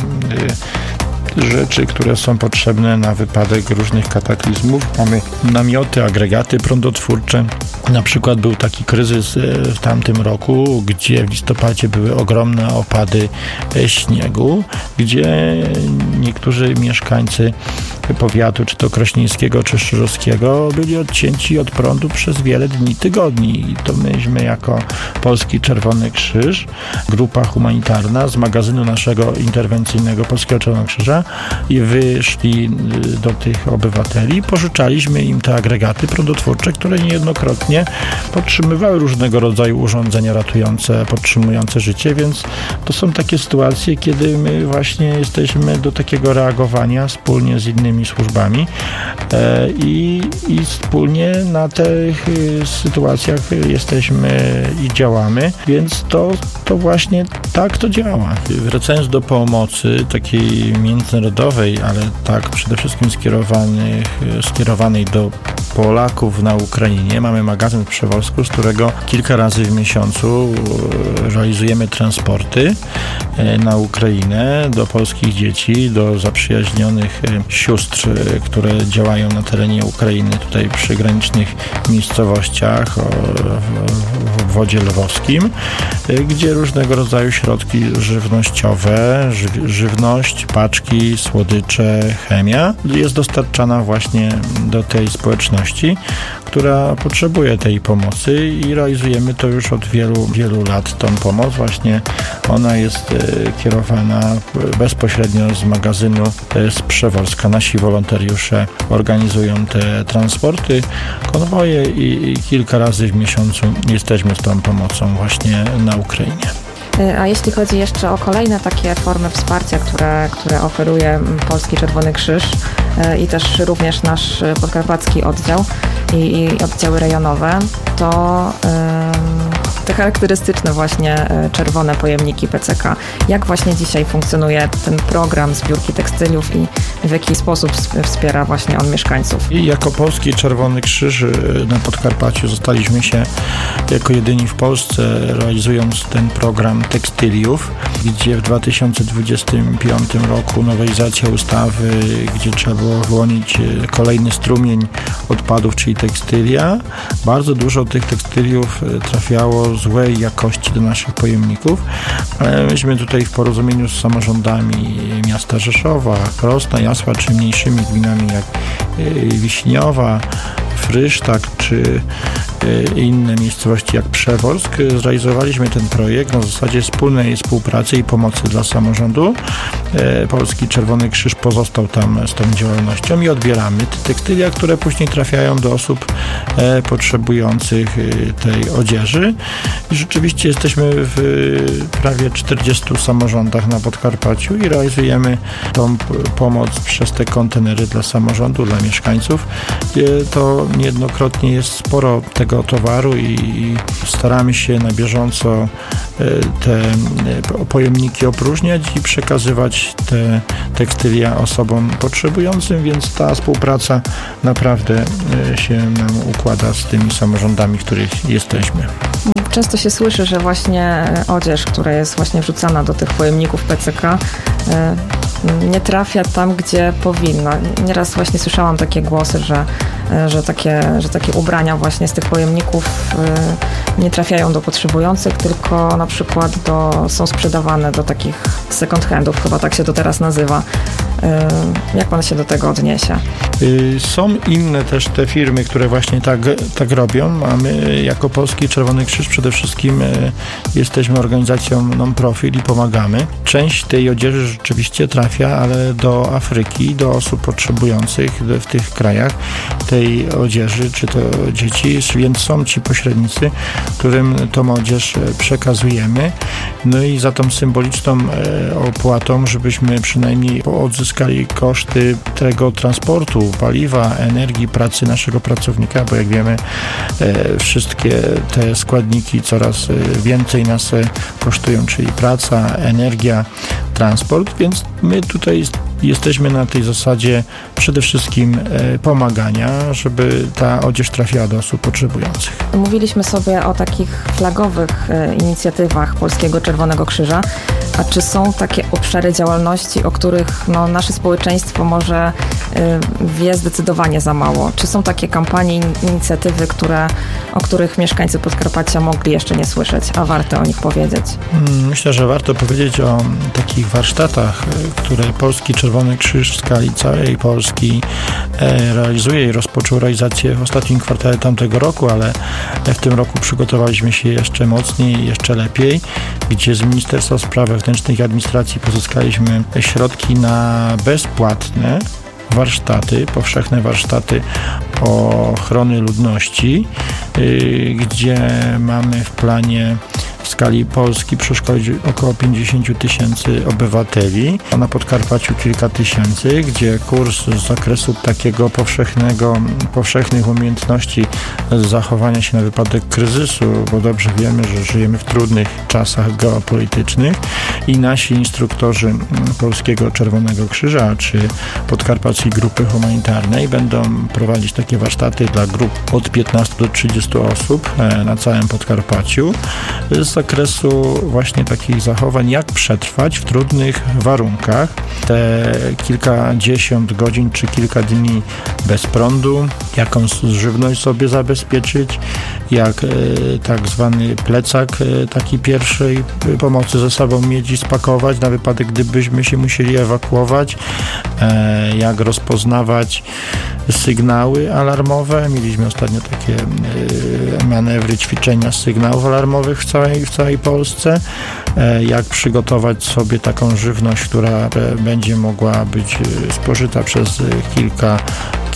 rzeczy, które są potrzebne na wypadek różnych kataklizmów. Mamy namioty, agregaty prądotwórcze. Na przykład był taki kryzys w tamtym roku, gdzie w listopadzie były ogromne opady śniegu, gdzie niektórzy mieszkańcy powiatu, czy to krośnieńskiego, czy szczurzowskiego, byli odcięci od prądu przez wiele dni, tygodni. I to myśmy jako Polski Czerwony Krzyż, grupa humanitarna z magazynu naszego interwencyjnego Polskiego Czerwonego Krzyża i wyszli do tych obywateli, pożyczaliśmy im te agregaty prądotwórcze, które niejednokrotnie podtrzymywały różnego rodzaju urządzenia ratujące, podtrzymujące życie, więc to są takie sytuacje, kiedy my właśnie jesteśmy do takiego reagowania wspólnie z innymi służbami e, i, i wspólnie na tych sytuacjach jesteśmy i działamy, więc to, to właśnie tak to działa. Wracając do pomocy takiej międzynarodowej, ale tak przede wszystkim skierowanych, skierowanej do Polaków na Ukrainie, mamy magazyn w Przewolsku, z którego kilka razy w miesiącu realizujemy transporty na Ukrainę do polskich dzieci, do zaprzyjaźnionych sióstr, które działają na terenie Ukrainy, tutaj w przygranicznych miejscowościach w obwodzie lwowskim, gdzie różnego rodzaju środki żywnościowe, ży- żywność, paczki, słodycze, chemia jest dostarczana właśnie do tej społeczności, która potrzebuje tej pomocy i realizujemy to już od wielu, wielu lat, tą pomoc. Właśnie ona jest kierowana bezpośrednio z magazynu z Przewolska. Nasi wolontariusze organizują te transporty, konwoje i, i kilka razy w miesiącu jesteśmy z tą pomocą właśnie na Ukrainie. A jeśli chodzi jeszcze o kolejne takie formy wsparcia, które, które oferuje Polski Czerwony Krzyż i też również nasz podkarpacki oddział i, i oddziały rejonowe, to yy, te charakterystyczne właśnie czerwone pojemniki P C K. Jak właśnie dzisiaj funkcjonuje ten program zbiórki tekstyliów i w jaki sposób wspiera właśnie on mieszkańców. I jako Polski Czerwony Krzyż na Podkarpaciu zostaliśmy się jako jedyni w Polsce, realizując ten program tekstyliów, gdzie w dwa tysiące dwudziestym piątym roku nowelizacja ustawy, gdzie trzeba było wyłonić kolejny strumień odpadów, czyli tekstylia. Bardzo dużo tych tekstyliów trafiało złej jakości do naszych pojemników, ale myśmy tutaj w porozumieniu z samorządami miasta Rzeszowa, Krosna, Jasła, czy mniejszymi gminami jak Wiśniowa, Frysztak, czy inne miejscowości jak Przeworsk, zrealizowaliśmy ten projekt na zasadzie wspólnej współpracy i pomocy dla samorządu. Polski Czerwony Krzyż pozostał tam z tą działalnością i odbieramy te tekstylia, które później trafiają do osób potrzebujących tej odzieży. I rzeczywiście jesteśmy w prawie czterdziestu samorządach na Podkarpaciu i realizujemy tą pomoc przez te kontenery dla samorządu, dla mieszkańców. To niejednokrotnie jest sporo tego towaru i staramy się na bieżąco te pojemniki opróżniać i przekazywać te tekstylia osobom potrzebującym, więc ta współpraca naprawdę się nam układa z tymi samorządami, w których jesteśmy. Często się słyszy, że właśnie odzież, która jest właśnie wrzucana do tych pojemników P C K, nie trafia tam, gdzie powinna. Nieraz właśnie słyszałam takie głosy, że, że, takie, że takie ubrania właśnie z tych pojemników nie trafiają do potrzebujących, tylko na przykład do, są sprzedawane do takich second handów, chyba tak się to teraz nazywa. Jak pan się do tego odniesie? Są inne też te firmy, które właśnie tak, tak robią, a my jako Polski Czerwony Krzyż przede wszystkim jesteśmy organizacją non-profit i pomagamy. Część tej odzieży rzeczywiście trafia, ale do Afryki, do osób potrzebujących w tych krajach tej odzieży, czy to dzieci, więc są ci pośrednicy, którym tą odzież przekazujemy. No i za tą symboliczną opłatą, żebyśmy przynajmniej odzyskali koszty tego transportu, paliwa, energii, pracy naszego pracownika, bo jak wiemy, wszystkie te składniki coraz więcej nas kosztują, czyli praca, energia, transport, więc my tutaj jesteśmy na tej zasadzie przede wszystkim pomagania, żeby ta odzież trafiała do osób potrzebujących. Mówiliśmy sobie o takich flagowych inicjatywach Polskiego Czerwonego Krzyża, a czy są takie obszary działalności, o których no, nasze społeczeństwo może wie zdecydowanie za mało? Czy są takie kampanie, inicjatywy, które, o których mieszkańcy Podkarpacia mogli jeszcze nie słyszeć, a warto o nich powiedzieć? Myślę, że warto powiedzieć o takich warsztatach, które Polski Czerwony Krzyż w skali całej Polski realizuje i rozpoczął realizację w ostatnim kwartale tamtego roku, ale w tym roku przygotowaliśmy się jeszcze mocniej i jeszcze lepiej, gdzie z Ministerstwa Spraw Wewnętrznych i Administracji pozyskaliśmy środki na bezpłatne warsztaty, powszechne warsztaty ochrony ludności, gdzie mamy w planie w skali Polski przeszkolić około pięćdziesiąt tysięcy obywateli, a na Podkarpaciu kilka tysięcy, gdzie kurs z zakresu takiego powszechnego, powszechnych umiejętności zachowania się na wypadek kryzysu, bo dobrze wiemy, że żyjemy w trudnych czasach geopolitycznych i nasi instruktorzy Polskiego Czerwonego Krzyża czy Podkarpackiej Grupy Humanitarnej będą prowadzić takie warsztaty dla grup od piętnastu do trzydziestu osób na całym Podkarpaciu z zakresu właśnie takich zachowań, jak przetrwać w trudnych warunkach te kilkadziesiąt godzin czy kilka dni bez prądu, jaką żywność sobie zabezpieczyć, jak e, tak zwany plecak e, taki pierwszej pomocy ze sobą mieć i spakować na wypadek, gdybyśmy się musieli ewakuować, e, jak rozpoznawać sygnały alarmowe. Mieliśmy ostatnio takie e, manewry, ćwiczenia sygnałów alarmowych w całej, w całej Polsce, e, jak przygotować sobie taką żywność, która e, będzie mogła być spożyta przez kilka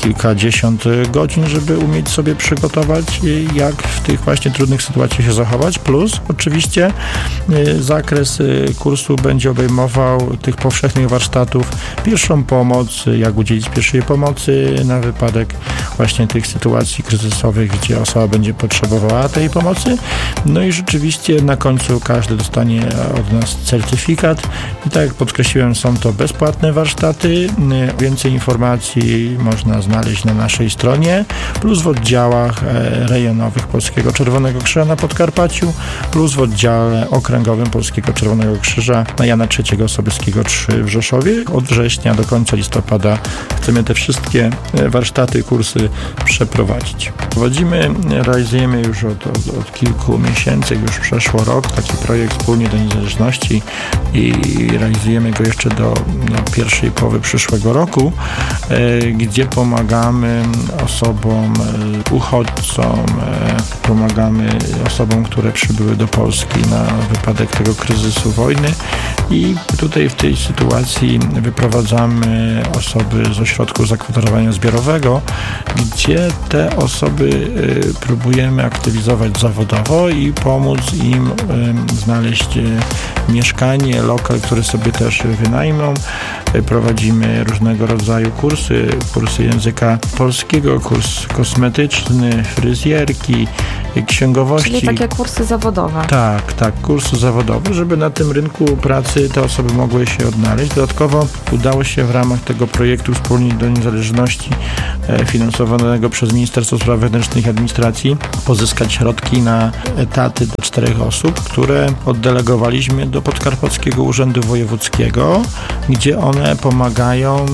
kilkadziesiąt godzin, żeby umieć sobie przygotować, jak w tych właśnie trudnych sytuacjach się zachować. Plus oczywiście zakres kursu będzie obejmował tych powszechnych warsztatów, pierwszą pomoc, jak udzielić pierwszej pomocy na wypadek właśnie tych sytuacji kryzysowych, gdzie osoba będzie potrzebowała tej pomocy. No i rzeczywiście na końcu każdy dostanie od nas certyfikat i tak jak podkreśliłem, są to bezpłatne warsztaty. Więcej informacji można znaleźć na naszej stronie, plus w oddziałach rejonowych Polskiego Czerwonego Krzyża na Podkarpaciu, plus w oddziale okręgowym Polskiego Czerwonego Krzyża na Jana trzeciego Sobieskiego trzy w Rzeszowie. Od września do końca listopada chcemy te wszystkie warsztaty, kursy przeprowadzić. Prowadzimy, realizujemy już od, od, od kilku miesięcy, już przeszło rok, taki projekt Wspólnie do Niezależności i realizujemy go jeszcze do, do pierwszej połowy przyszłego roku, e, gdzie pomagamy osobom, e, uchodźcom, e, pomagamy osobom, które przybyły do Polski na wypadek tego kryzysu wojny i tutaj w tej sytuacji wyprowadzamy osoby z ośrodku zakwaterowania zbiorowego, gdzie te osoby e, próbujemy aktywizować zawodowo i pomóc im e, znaleźć e, mieszkanie, lokal, który sobie też wynajmą. Prowadzimy różnego rodzaju kursy, kursy języka polskiego, kurs kosmetyczny, fryzjerki, księgowości. Czyli takie kursy zawodowe. Tak, tak, kursy zawodowe, żeby na tym rynku pracy te osoby mogły się odnaleźć. Dodatkowo udało się w ramach tego projektu Wspólnie do Niezależności finansowanego przez Ministerstwo Spraw Wewnętrznych i Administracji pozyskać środki na etaty do czterech osób, które oddelegowaliśmy do Podkarpackiego Urzędu Wojewódzkiego, gdzie one pomagają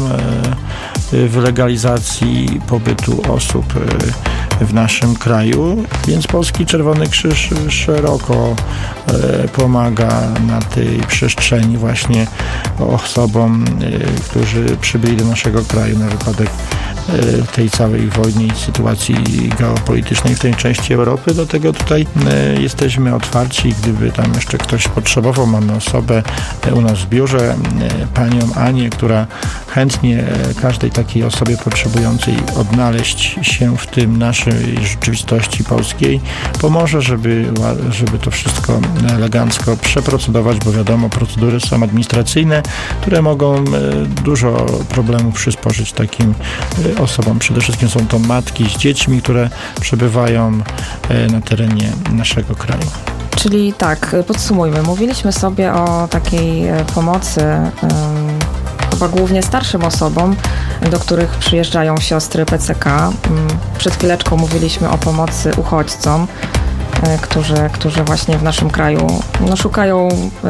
w legalizacji pobytu osób w naszym kraju, więc Polski Czerwony Krzyż szeroko pomaga na tej przestrzeni właśnie osobom, którzy przybyli do naszego kraju na wypadek tej całej wojny i sytuacji geopolitycznej w tej części Europy. Do tego tutaj jesteśmy otwarci, gdyby tam jeszcze ktoś potrzebował, mamy osobę u nas w biurze, panią Anię, która chętnie każdej takiej osobie potrzebującej odnaleźć się w tym naszej rzeczywistości polskiej pomoże, żeby, żeby to wszystko elegancko przeprocedować, bo wiadomo, procedury są administracyjne, które mogą dużo problemów przysporzyć takim osobom. Przede wszystkim są to matki z dziećmi, które przebywają na terenie naszego kraju. Czyli tak, podsumujmy. Mówiliśmy sobie o takiej pomocy chyba głównie starszym osobom, do których przyjeżdżają siostry P C K. Przed chwileczką mówiliśmy o pomocy uchodźcom, którzy, którzy właśnie w naszym kraju no, szukają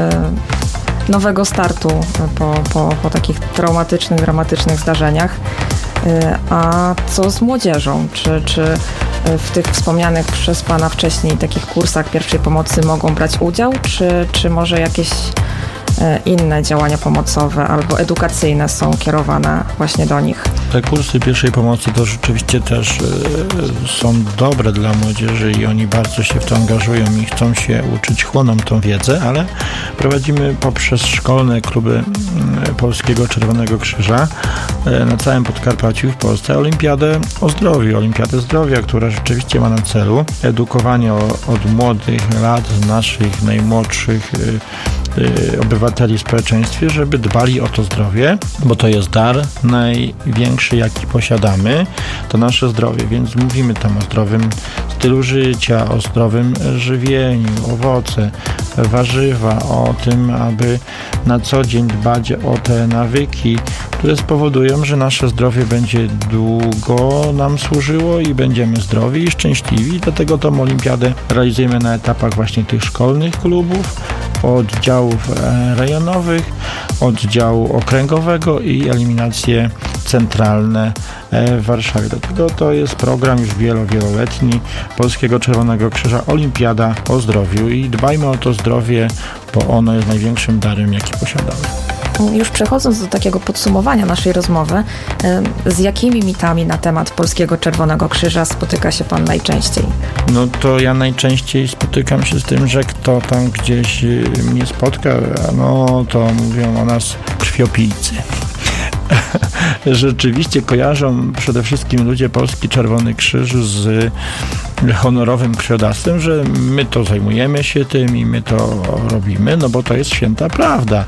nowego startu po, po, po takich traumatycznych, dramatycznych zdarzeniach. A co z młodzieżą? Czy, czy w tych wspomnianych przez Pana wcześniej takich kursach pierwszej pomocy mogą brać udział, czy, czy może jakieś inne działania pomocowe albo edukacyjne są kierowane właśnie do nich? Te kursy pierwszej pomocy to rzeczywiście też są dobre dla młodzieży i oni bardzo się w to angażują i chcą się uczyć, chłoną tą wiedzę, ale prowadzimy poprzez szkolne kluby Polskiego Czerwonego Krzyża na całym Podkarpaciu w Polsce olimpiadę o zdrowiu, olimpiadę zdrowia, która rzeczywiście ma na celu edukowanie od młodych lat naszych najmłodszych obywateli w społeczeństwie, żeby dbali o to zdrowie, bo to jest dar największy, jaki posiadamy, to nasze zdrowie, więc mówimy tam o zdrowym stylu życia, o zdrowym żywieniu, owoce, warzywa, o tym, aby na co dzień dbać o te nawyki, które spowodują, że nasze zdrowie będzie długo nam służyło i będziemy zdrowi i szczęśliwi. Dlatego tą olimpiadę realizujemy na etapach właśnie tych szkolnych klubów, oddziałów rejonowych, oddziału okręgowego i eliminacje centralne w Warszawie. Dlatego to jest program już wielo, wieloletni Polskiego Czerwonego Krzyża Olimpiada o zdrowiu i dbajmy o to zdrowie, bo ono jest największym darem, jaki posiadamy. Już przechodząc do takiego podsumowania naszej rozmowy, z jakimi mitami na temat Polskiego Czerwonego Krzyża spotyka się Pan najczęściej? No to ja najczęściej spotykam się z tym, że kto tam gdzieś mnie spotka, no to mówią o nas krwiopijcy. rzeczywiście kojarzą przede wszystkim ludzie Polski Czerwony Krzyż z honorowym krwiodawstwem, że my to zajmujemy się tym i my to robimy, no bo to jest święta prawda.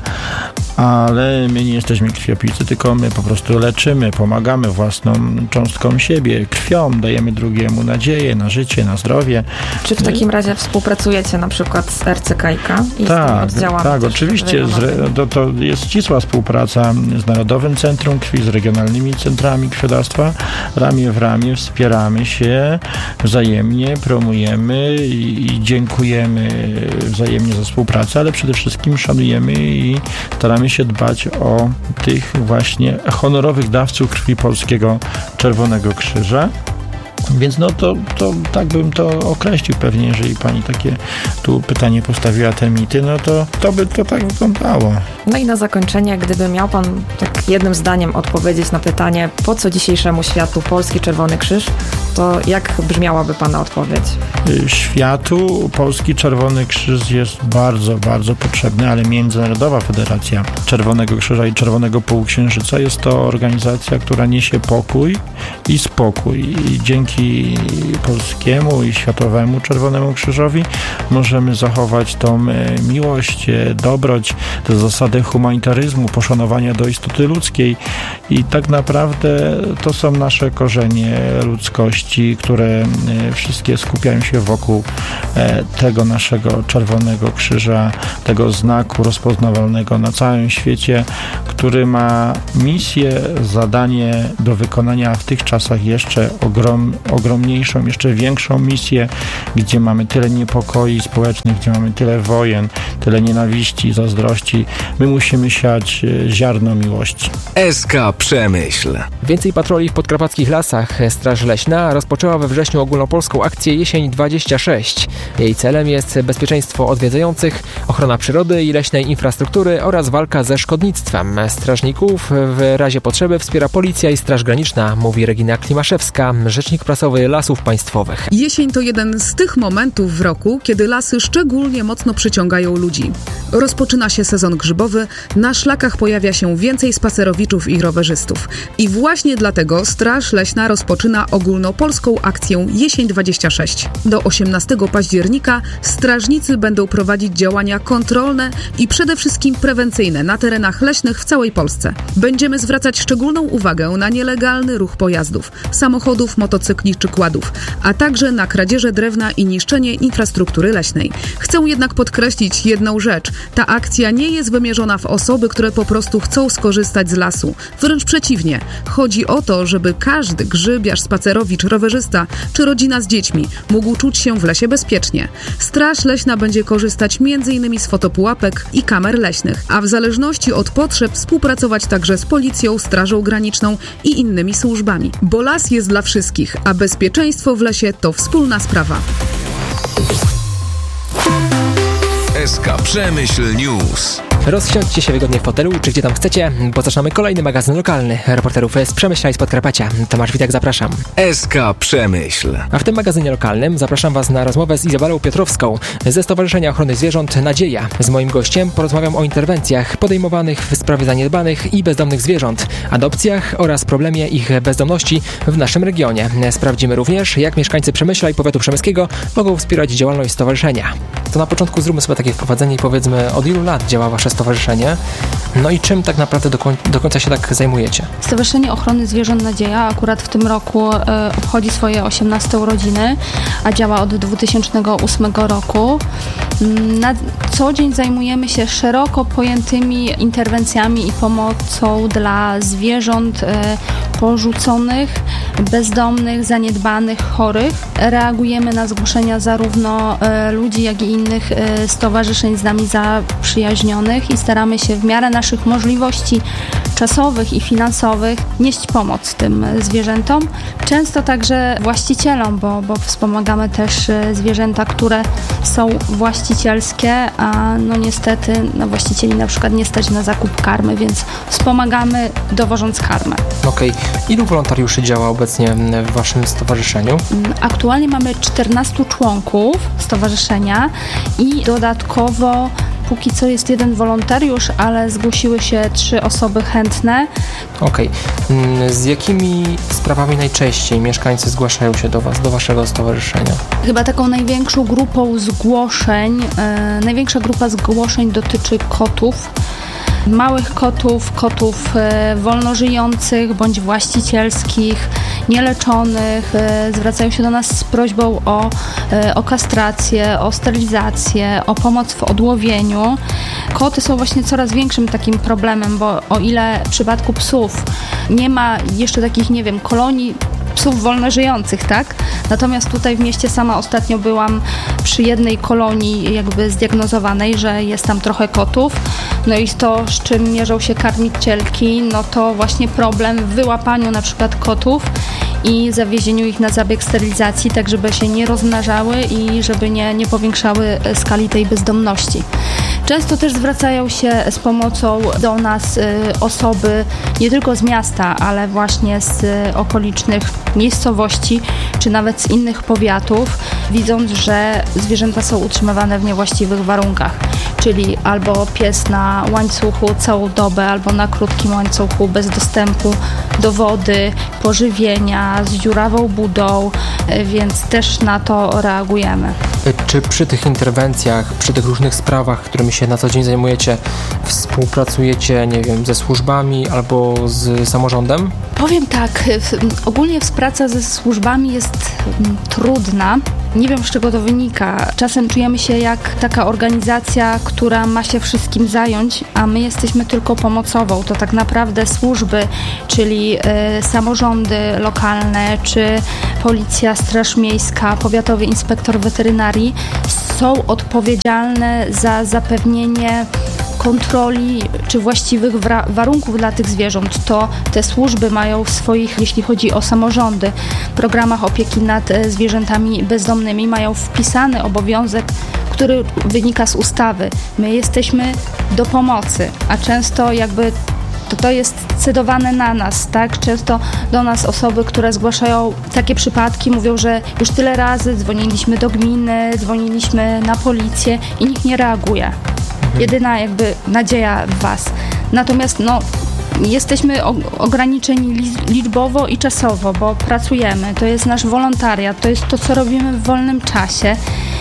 Ale my nie jesteśmy krwiopijcy, tylko my po prostu leczymy, pomagamy własną cząstką siebie, krwią, dajemy drugiemu nadzieję na życie, na zdrowie. Czy w takim razie współpracujecie na przykład z R C K i K i tak, z tym oddziałami? Tak, oczywiście. Z, to, to jest ścisła współpraca z Narodowym Centrum Krwi, z regionalnymi centrami krwiodawstwa. Ramię w ramię wspieramy się wzajemnie, promujemy i, i dziękujemy wzajemnie za współpracę, ale przede wszystkim szanujemy i staramy się dbać o tych właśnie honorowych dawców krwi Polskiego Czerwonego Krzyża. Więc no to, to tak bym to określił pewnie, jeżeli pani takie tu pytanie postawiła, te mity, no to, to by to tak wyglądało. No i na zakończenie, gdyby miał pan tak jednym zdaniem odpowiedzieć na pytanie, po co dzisiejszemu światu Polski Czerwony Krzyż, to jak brzmiałaby pana odpowiedź? Światu Polski Czerwony Krzyż jest bardzo, bardzo potrzebny, ale Międzynarodowa Federacja Czerwonego Krzyża i Czerwonego Półksiężyca jest to organizacja, która niesie pokój i spokój. I dzięki Polskiemu i Światowemu Czerwonemu Krzyżowi możemy zachować tą miłość, dobroć, te zasady humanitaryzmu, poszanowania do istoty ludzkiej i tak naprawdę to są nasze korzenie ludzkości, które wszystkie skupiają się wokół tego naszego Czerwonego Krzyża, tego znaku rozpoznawalnego na całym świecie, który ma misję, zadanie do wykonania w tych czasach jeszcze ogrom, ogromniejszą, jeszcze większą misję, gdzie mamy tyle niepokoi społecznych, gdzie mamy tyle wojen, tyle nienawiści, zazdrości. My musimy siać ziarno miłości. S K Przemyśl. Więcej patroli w podkarpackich lasach. Straż Leśna rozpoczęła we wrześniu ogólnopolską akcję Jesień dwadzieścia sześć. Jej celem jest bezpieczeństwo odwiedzających, ochrona przyrody i leśnej infrastruktury oraz walka ze szkodnictwem. Strażników w razie potrzeby wspiera Policja i Straż Graniczna, mówi Regina Klimaszewska, rzecznik prasowy Lasów Państwowych. Jesień to jeden z tych momentów w roku, kiedy lasy szczególnie mocno przyciągają ludzi. Rozpoczyna się sezon grzybowy, na szlakach pojawia się więcej spacerowiczów i rowerzystów. I właśnie dlatego Straż Leśna rozpoczyna ogólnopolską akcję Jesień dwadzieścia sześć. Do osiemnastego października strażnicy będą prowadzić działania kontrolne i przede wszystkim prewencyjne na terenach leśnych w całej Polsce. Będziemy zwracać szczególną uwagę na nielegalny ruch pojazdów, samochodów, motocykli czy kładów, a także na kradzieże drewna i niszczenie infrastruktury leśnej. Chcę jednak podkreślić jedną rzecz. Ta akcja nie jest wymierzona w osoby, które po prostu chcą skorzystać z lasu. Wręcz przeciwnie. Chodzi o to, żeby każdy grzybiarz, spacerowicz, rowerzysta czy rodzina z dziećmi mógł czuć się w lesie bezpiecznie. Straż Leśna będzie korzystać między innymi z fotopułapek i kamer leśnych, a w zależności od potrzeb współpracować także z Policją, Strażą Graniczną i innymi służbami. Bo las jest dla wszystkich, a bezpieczeństwo w lesie to wspólna sprawa. S K Przemyśl News. Rozsiądźcie się wygodnie w fotelu, czy gdzie tam chcecie, bo zaczynamy kolejny magazyn lokalny reporterów z Przemyśla i z Podkarpacia. Tomasz Witek, zapraszam. S K Przemyśl. A w tym magazynie lokalnym zapraszam Was na rozmowę z Izabelą Piotrowską ze Stowarzyszenia Ochrony Zwierząt Nadzieja. Z moim gościem porozmawiam o interwencjach podejmowanych w sprawie zaniedbanych i bezdomnych zwierząt, adopcjach oraz problemie ich bezdomności w naszym regionie. Sprawdzimy również, jak mieszkańcy Przemyśla i powiatu przemyskiego mogą wspierać działalność stowarzyszenia. To na początku zróbmy sobie takie wprowadzenie i powiedzmy, od ilu lat działa Wasze stowarzyszenie, no i czym tak naprawdę do, koń- do końca się tak zajmujecie? Stowarzyszenie Ochrony Zwierząt Nadzieja akurat w tym roku e, obchodzi swoje osiemnaste urodziny, a działa od dwa tysiące ósmego roku. Na co dzień zajmujemy się szeroko pojętymi interwencjami i pomocą dla zwierząt e, porzuconych, bezdomnych, zaniedbanych, chorych. Reagujemy na zgłoszenia zarówno e, ludzi, jak i innych e, stowarzyszeń z nami zaprzyjaźnionych i staramy się w miarę naszych możliwości czasowych i finansowych nieść pomoc tym zwierzętom. Często także właścicielom, bo, bo wspomagamy też zwierzęta, które są właścicielskie, a no niestety no właścicieli na przykład nie stać na zakup karmy, więc wspomagamy dowożąc karmę. Okej. Okay. Ilu wolontariuszy działa obecnie w Waszym stowarzyszeniu? Aktualnie mamy czternastu członków stowarzyszenia i dodatkowo póki co jest jeden wolontariusz, ale zgłosiły się trzy osoby chętne. Okej. Okay. Z jakimi sprawami najczęściej mieszkańcy zgłaszają się do Was, do Waszego stowarzyszenia? Chyba taką największą grupą zgłoszeń, e, największa grupa zgłoszeń dotyczy kotów. Małych kotów, kotów e, wolnożyjących bądź właścicielskich, nieleczonych. E, zwracają się do nas z prośbą o, e, o kastrację, o sterylizację, o pomoc w odłowieniu. Koty są właśnie coraz większym takim problemem, bo o ile w przypadku psów nie ma jeszcze takich, nie wiem, kolonii psów wolnożyjących, tak? Natomiast tutaj w mieście sama ostatnio byłam przy jednej kolonii jakby zdiagnozowanej, że jest tam trochę kotów. No i to, z czym mierzą się karmicielki, no to właśnie problem w wyłapaniu na przykład kotów i zawiezieniu ich na zabieg sterylizacji, tak żeby się nie rozmnażały i żeby nie, nie powiększały skali tej bezdomności. Często też zwracają się z pomocą do nas osoby nie tylko z miasta, ale właśnie z okolicznych miejscowości, czy nawet z innych powiatów, widząc, że zwierzęta są utrzymywane w niewłaściwych warunkach. Czyli albo pies na łańcuchu całą dobę, albo na krótkim łańcuchu bez dostępu do wody, pożywienia, z dziurawą budą, więc też na to reagujemy. Czy przy tych interwencjach, przy tych różnych sprawach, którymi się na co dzień zajmujecie, współpracujecie, nie wiem, ze służbami albo z samorządem? Powiem tak, ogólnie współpraca ze służbami jest trudna. Nie wiem, z czego to wynika. Czasem czujemy się jak taka organizacja, która ma się wszystkim zająć, a my jesteśmy tylko pomocową. To tak naprawdę służby, czyli y, samorządy lokalne, czy policja, straż miejska, powiatowy inspektor weterynarii są odpowiedzialne za zapewnienie kontroli czy właściwych wra- warunków dla tych zwierząt. To te służby mają w swoich, jeśli chodzi o samorządy, programach opieki nad e, zwierzętami bezdomnymi, mają wpisany obowiązek, który wynika z ustawy. My jesteśmy do pomocy, a często jakby to, to jest cedowane na nas, tak? Często do nas osoby, które zgłaszają takie przypadki, mówią, że już tyle razy dzwoniliśmy do gminy, dzwoniliśmy na policję i nikt nie reaguje. Jedyna jakby nadzieja w Was. Natomiast no, jesteśmy o, ograniczeni liczbowo i czasowo, bo pracujemy. To jest nasz wolontariat, to jest to, co robimy w wolnym czasie.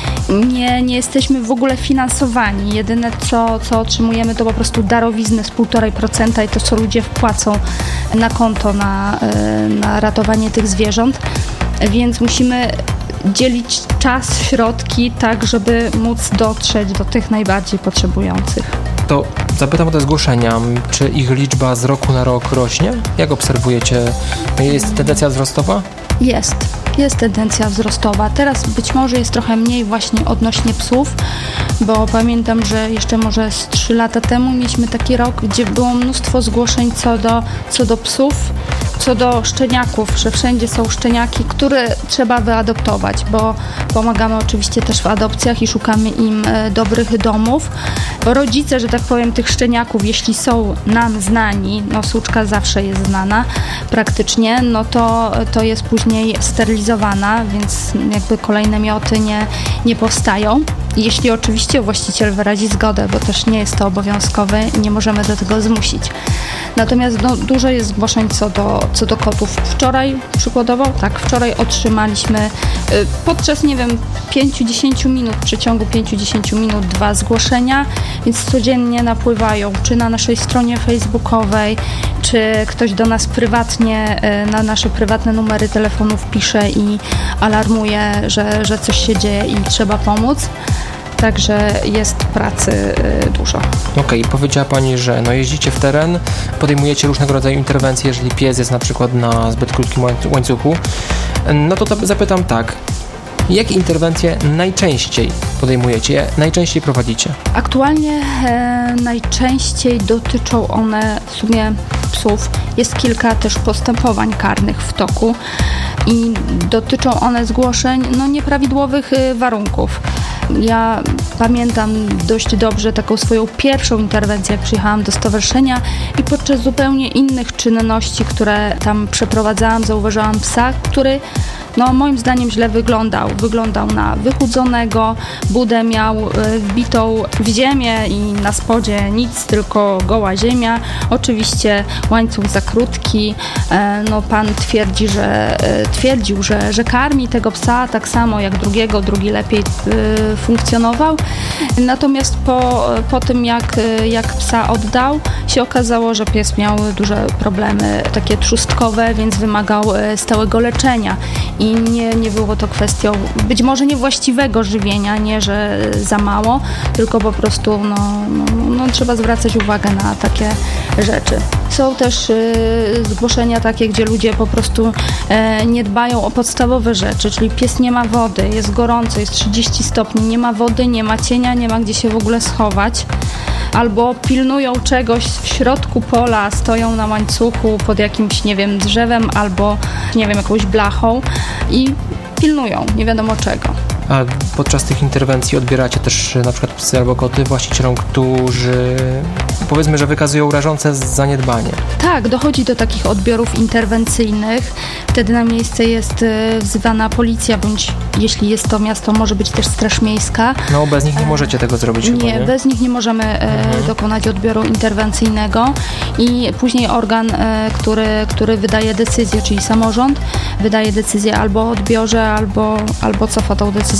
Nie, nie jesteśmy w ogóle finansowani. Jedyne, co, co otrzymujemy, to po prostu darowizny z półtora procent i to, co ludzie wpłacą na konto na, na ratowanie tych zwierząt. Więc musimy dzielić czas, środki, tak, żeby móc dotrzeć do tych najbardziej potrzebujących. To zapytam o te zgłoszenia. Czy ich liczba z roku na rok rośnie? Jak obserwujecie? Jest tendencja wzrostowa? Jest. Jest tendencja wzrostowa. Teraz być może jest trochę mniej właśnie odnośnie psów, bo pamiętam, że jeszcze może z trzy lata temu mieliśmy taki rok, gdzie było mnóstwo zgłoszeń co do, co do psów, co do szczeniaków, że wszędzie są szczeniaki, które trzeba wyadoptować, bo pomagamy oczywiście też w adopcjach i szukamy im dobrych domów. Rodzice, że tak powiem, tych szczeniaków, jeśli są nam znani, no suczka zawsze jest znana praktycznie, no to, to jest później sterylizowana, więc jakby kolejne mioty nie, nie powstają. Jeśli oczywiście właściciel wyrazi zgodę, bo też nie jest to obowiązkowe i nie możemy do tego zmusić. Natomiast no, dużo jest zgłoszeń co do, co do kotów. Wczoraj przykładowo, tak, wczoraj otrzymaliśmy y, podczas, nie wiem, pięć do dziesięciu minut, w przeciągu pięć do dziesięciu minut dwa zgłoszenia, więc codziennie napływają, czy na naszej stronie facebookowej, czy ktoś do nas prywatnie, y, na nasze prywatne numery telefonów pisze i alarmuje, że, że coś się dzieje i trzeba pomóc. Także jest pracy y, dużo. Okej, okay, powiedziała Pani, że no jeździcie w teren, podejmujecie różnego rodzaju interwencje, jeżeli pies jest na przykład na zbyt krótkim łańcuchu. No to zapytam tak, jakie interwencje najczęściej podejmujecie, najczęściej prowadzicie? Aktualnie e, najczęściej dotyczą one w sumie psów. Jest kilka też postępowań karnych w toku i dotyczą one zgłoszeń no, nieprawidłowych y, warunków. Ja pamiętam dość dobrze taką swoją pierwszą interwencję, jak przyjechałam do stowarzyszenia i podczas zupełnie innych czynności, które tam przeprowadzałam, zauważyłam psa, który no moim zdaniem źle wyglądał. Wyglądał na wychudzonego, budę miał wbitą w ziemię i na spodzie nic, tylko goła ziemia. Oczywiście łańcuch za krótki. No pan twierdzi, że twierdził, że, że karmi tego psa tak samo jak drugiego, drugi lepiej funkcjonował. Natomiast po, po tym jak, jak psa oddał, się okazało, że pies miał duże problemy takie trzustkowe, więc wymagał stałego leczenia i nie, nie było to kwestią być może niewłaściwego żywienia, nie, że za mało, tylko po prostu no, no, no, trzeba zwracać uwagę na takie rzeczy. Są też y, zgłoszenia takie, gdzie ludzie po prostu y, nie dbają o podstawowe rzeczy, czyli pies nie ma wody, jest gorąco, jest trzydzieści stopni, nie ma wody, nie ma cienia, nie ma gdzie się w ogóle schować. Albo pilnują czegoś w środku pola, stoją na łańcuchu pod jakimś, nie wiem, drzewem albo, nie wiem, jakąś blachą i pilnują, nie wiadomo czego. A podczas tych interwencji odbieracie też na przykład psy albo koty właścicielom, którzy powiedzmy, że wykazują rażące zaniedbanie? Tak, dochodzi do takich odbiorów interwencyjnych. Wtedy na miejsce jest wzywana policja, bądź jeśli jest to miasto, może być też straż miejska. No bez nich nie możecie tego zrobić chyba, nie? Nie, bez nich nie możemy mhm. dokonać odbioru interwencyjnego i później organ, który, który wydaje decyzję, czyli samorząd, wydaje decyzję albo o odbiorze, albo, albo cofa tą decyzję.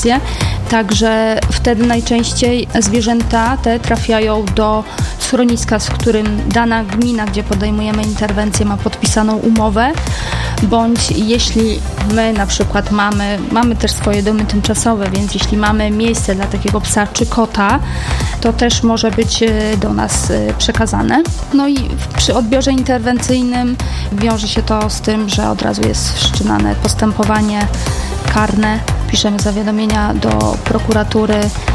Także wtedy najczęściej zwierzęta te trafiają do schroniska, z którym dana gmina, gdzie podejmujemy interwencję, ma podpisaną umowę, bądź jeśli my na przykład mamy, mamy też swoje domy tymczasowe, więc jeśli mamy miejsce dla takiego psa czy kota, to też może być do nas przekazane. No i przy odbiorze interwencyjnym wiąże się to z tym, że od razu jest wszczynane postępowanie karne. Piszemy zawiadomienia do prokuratury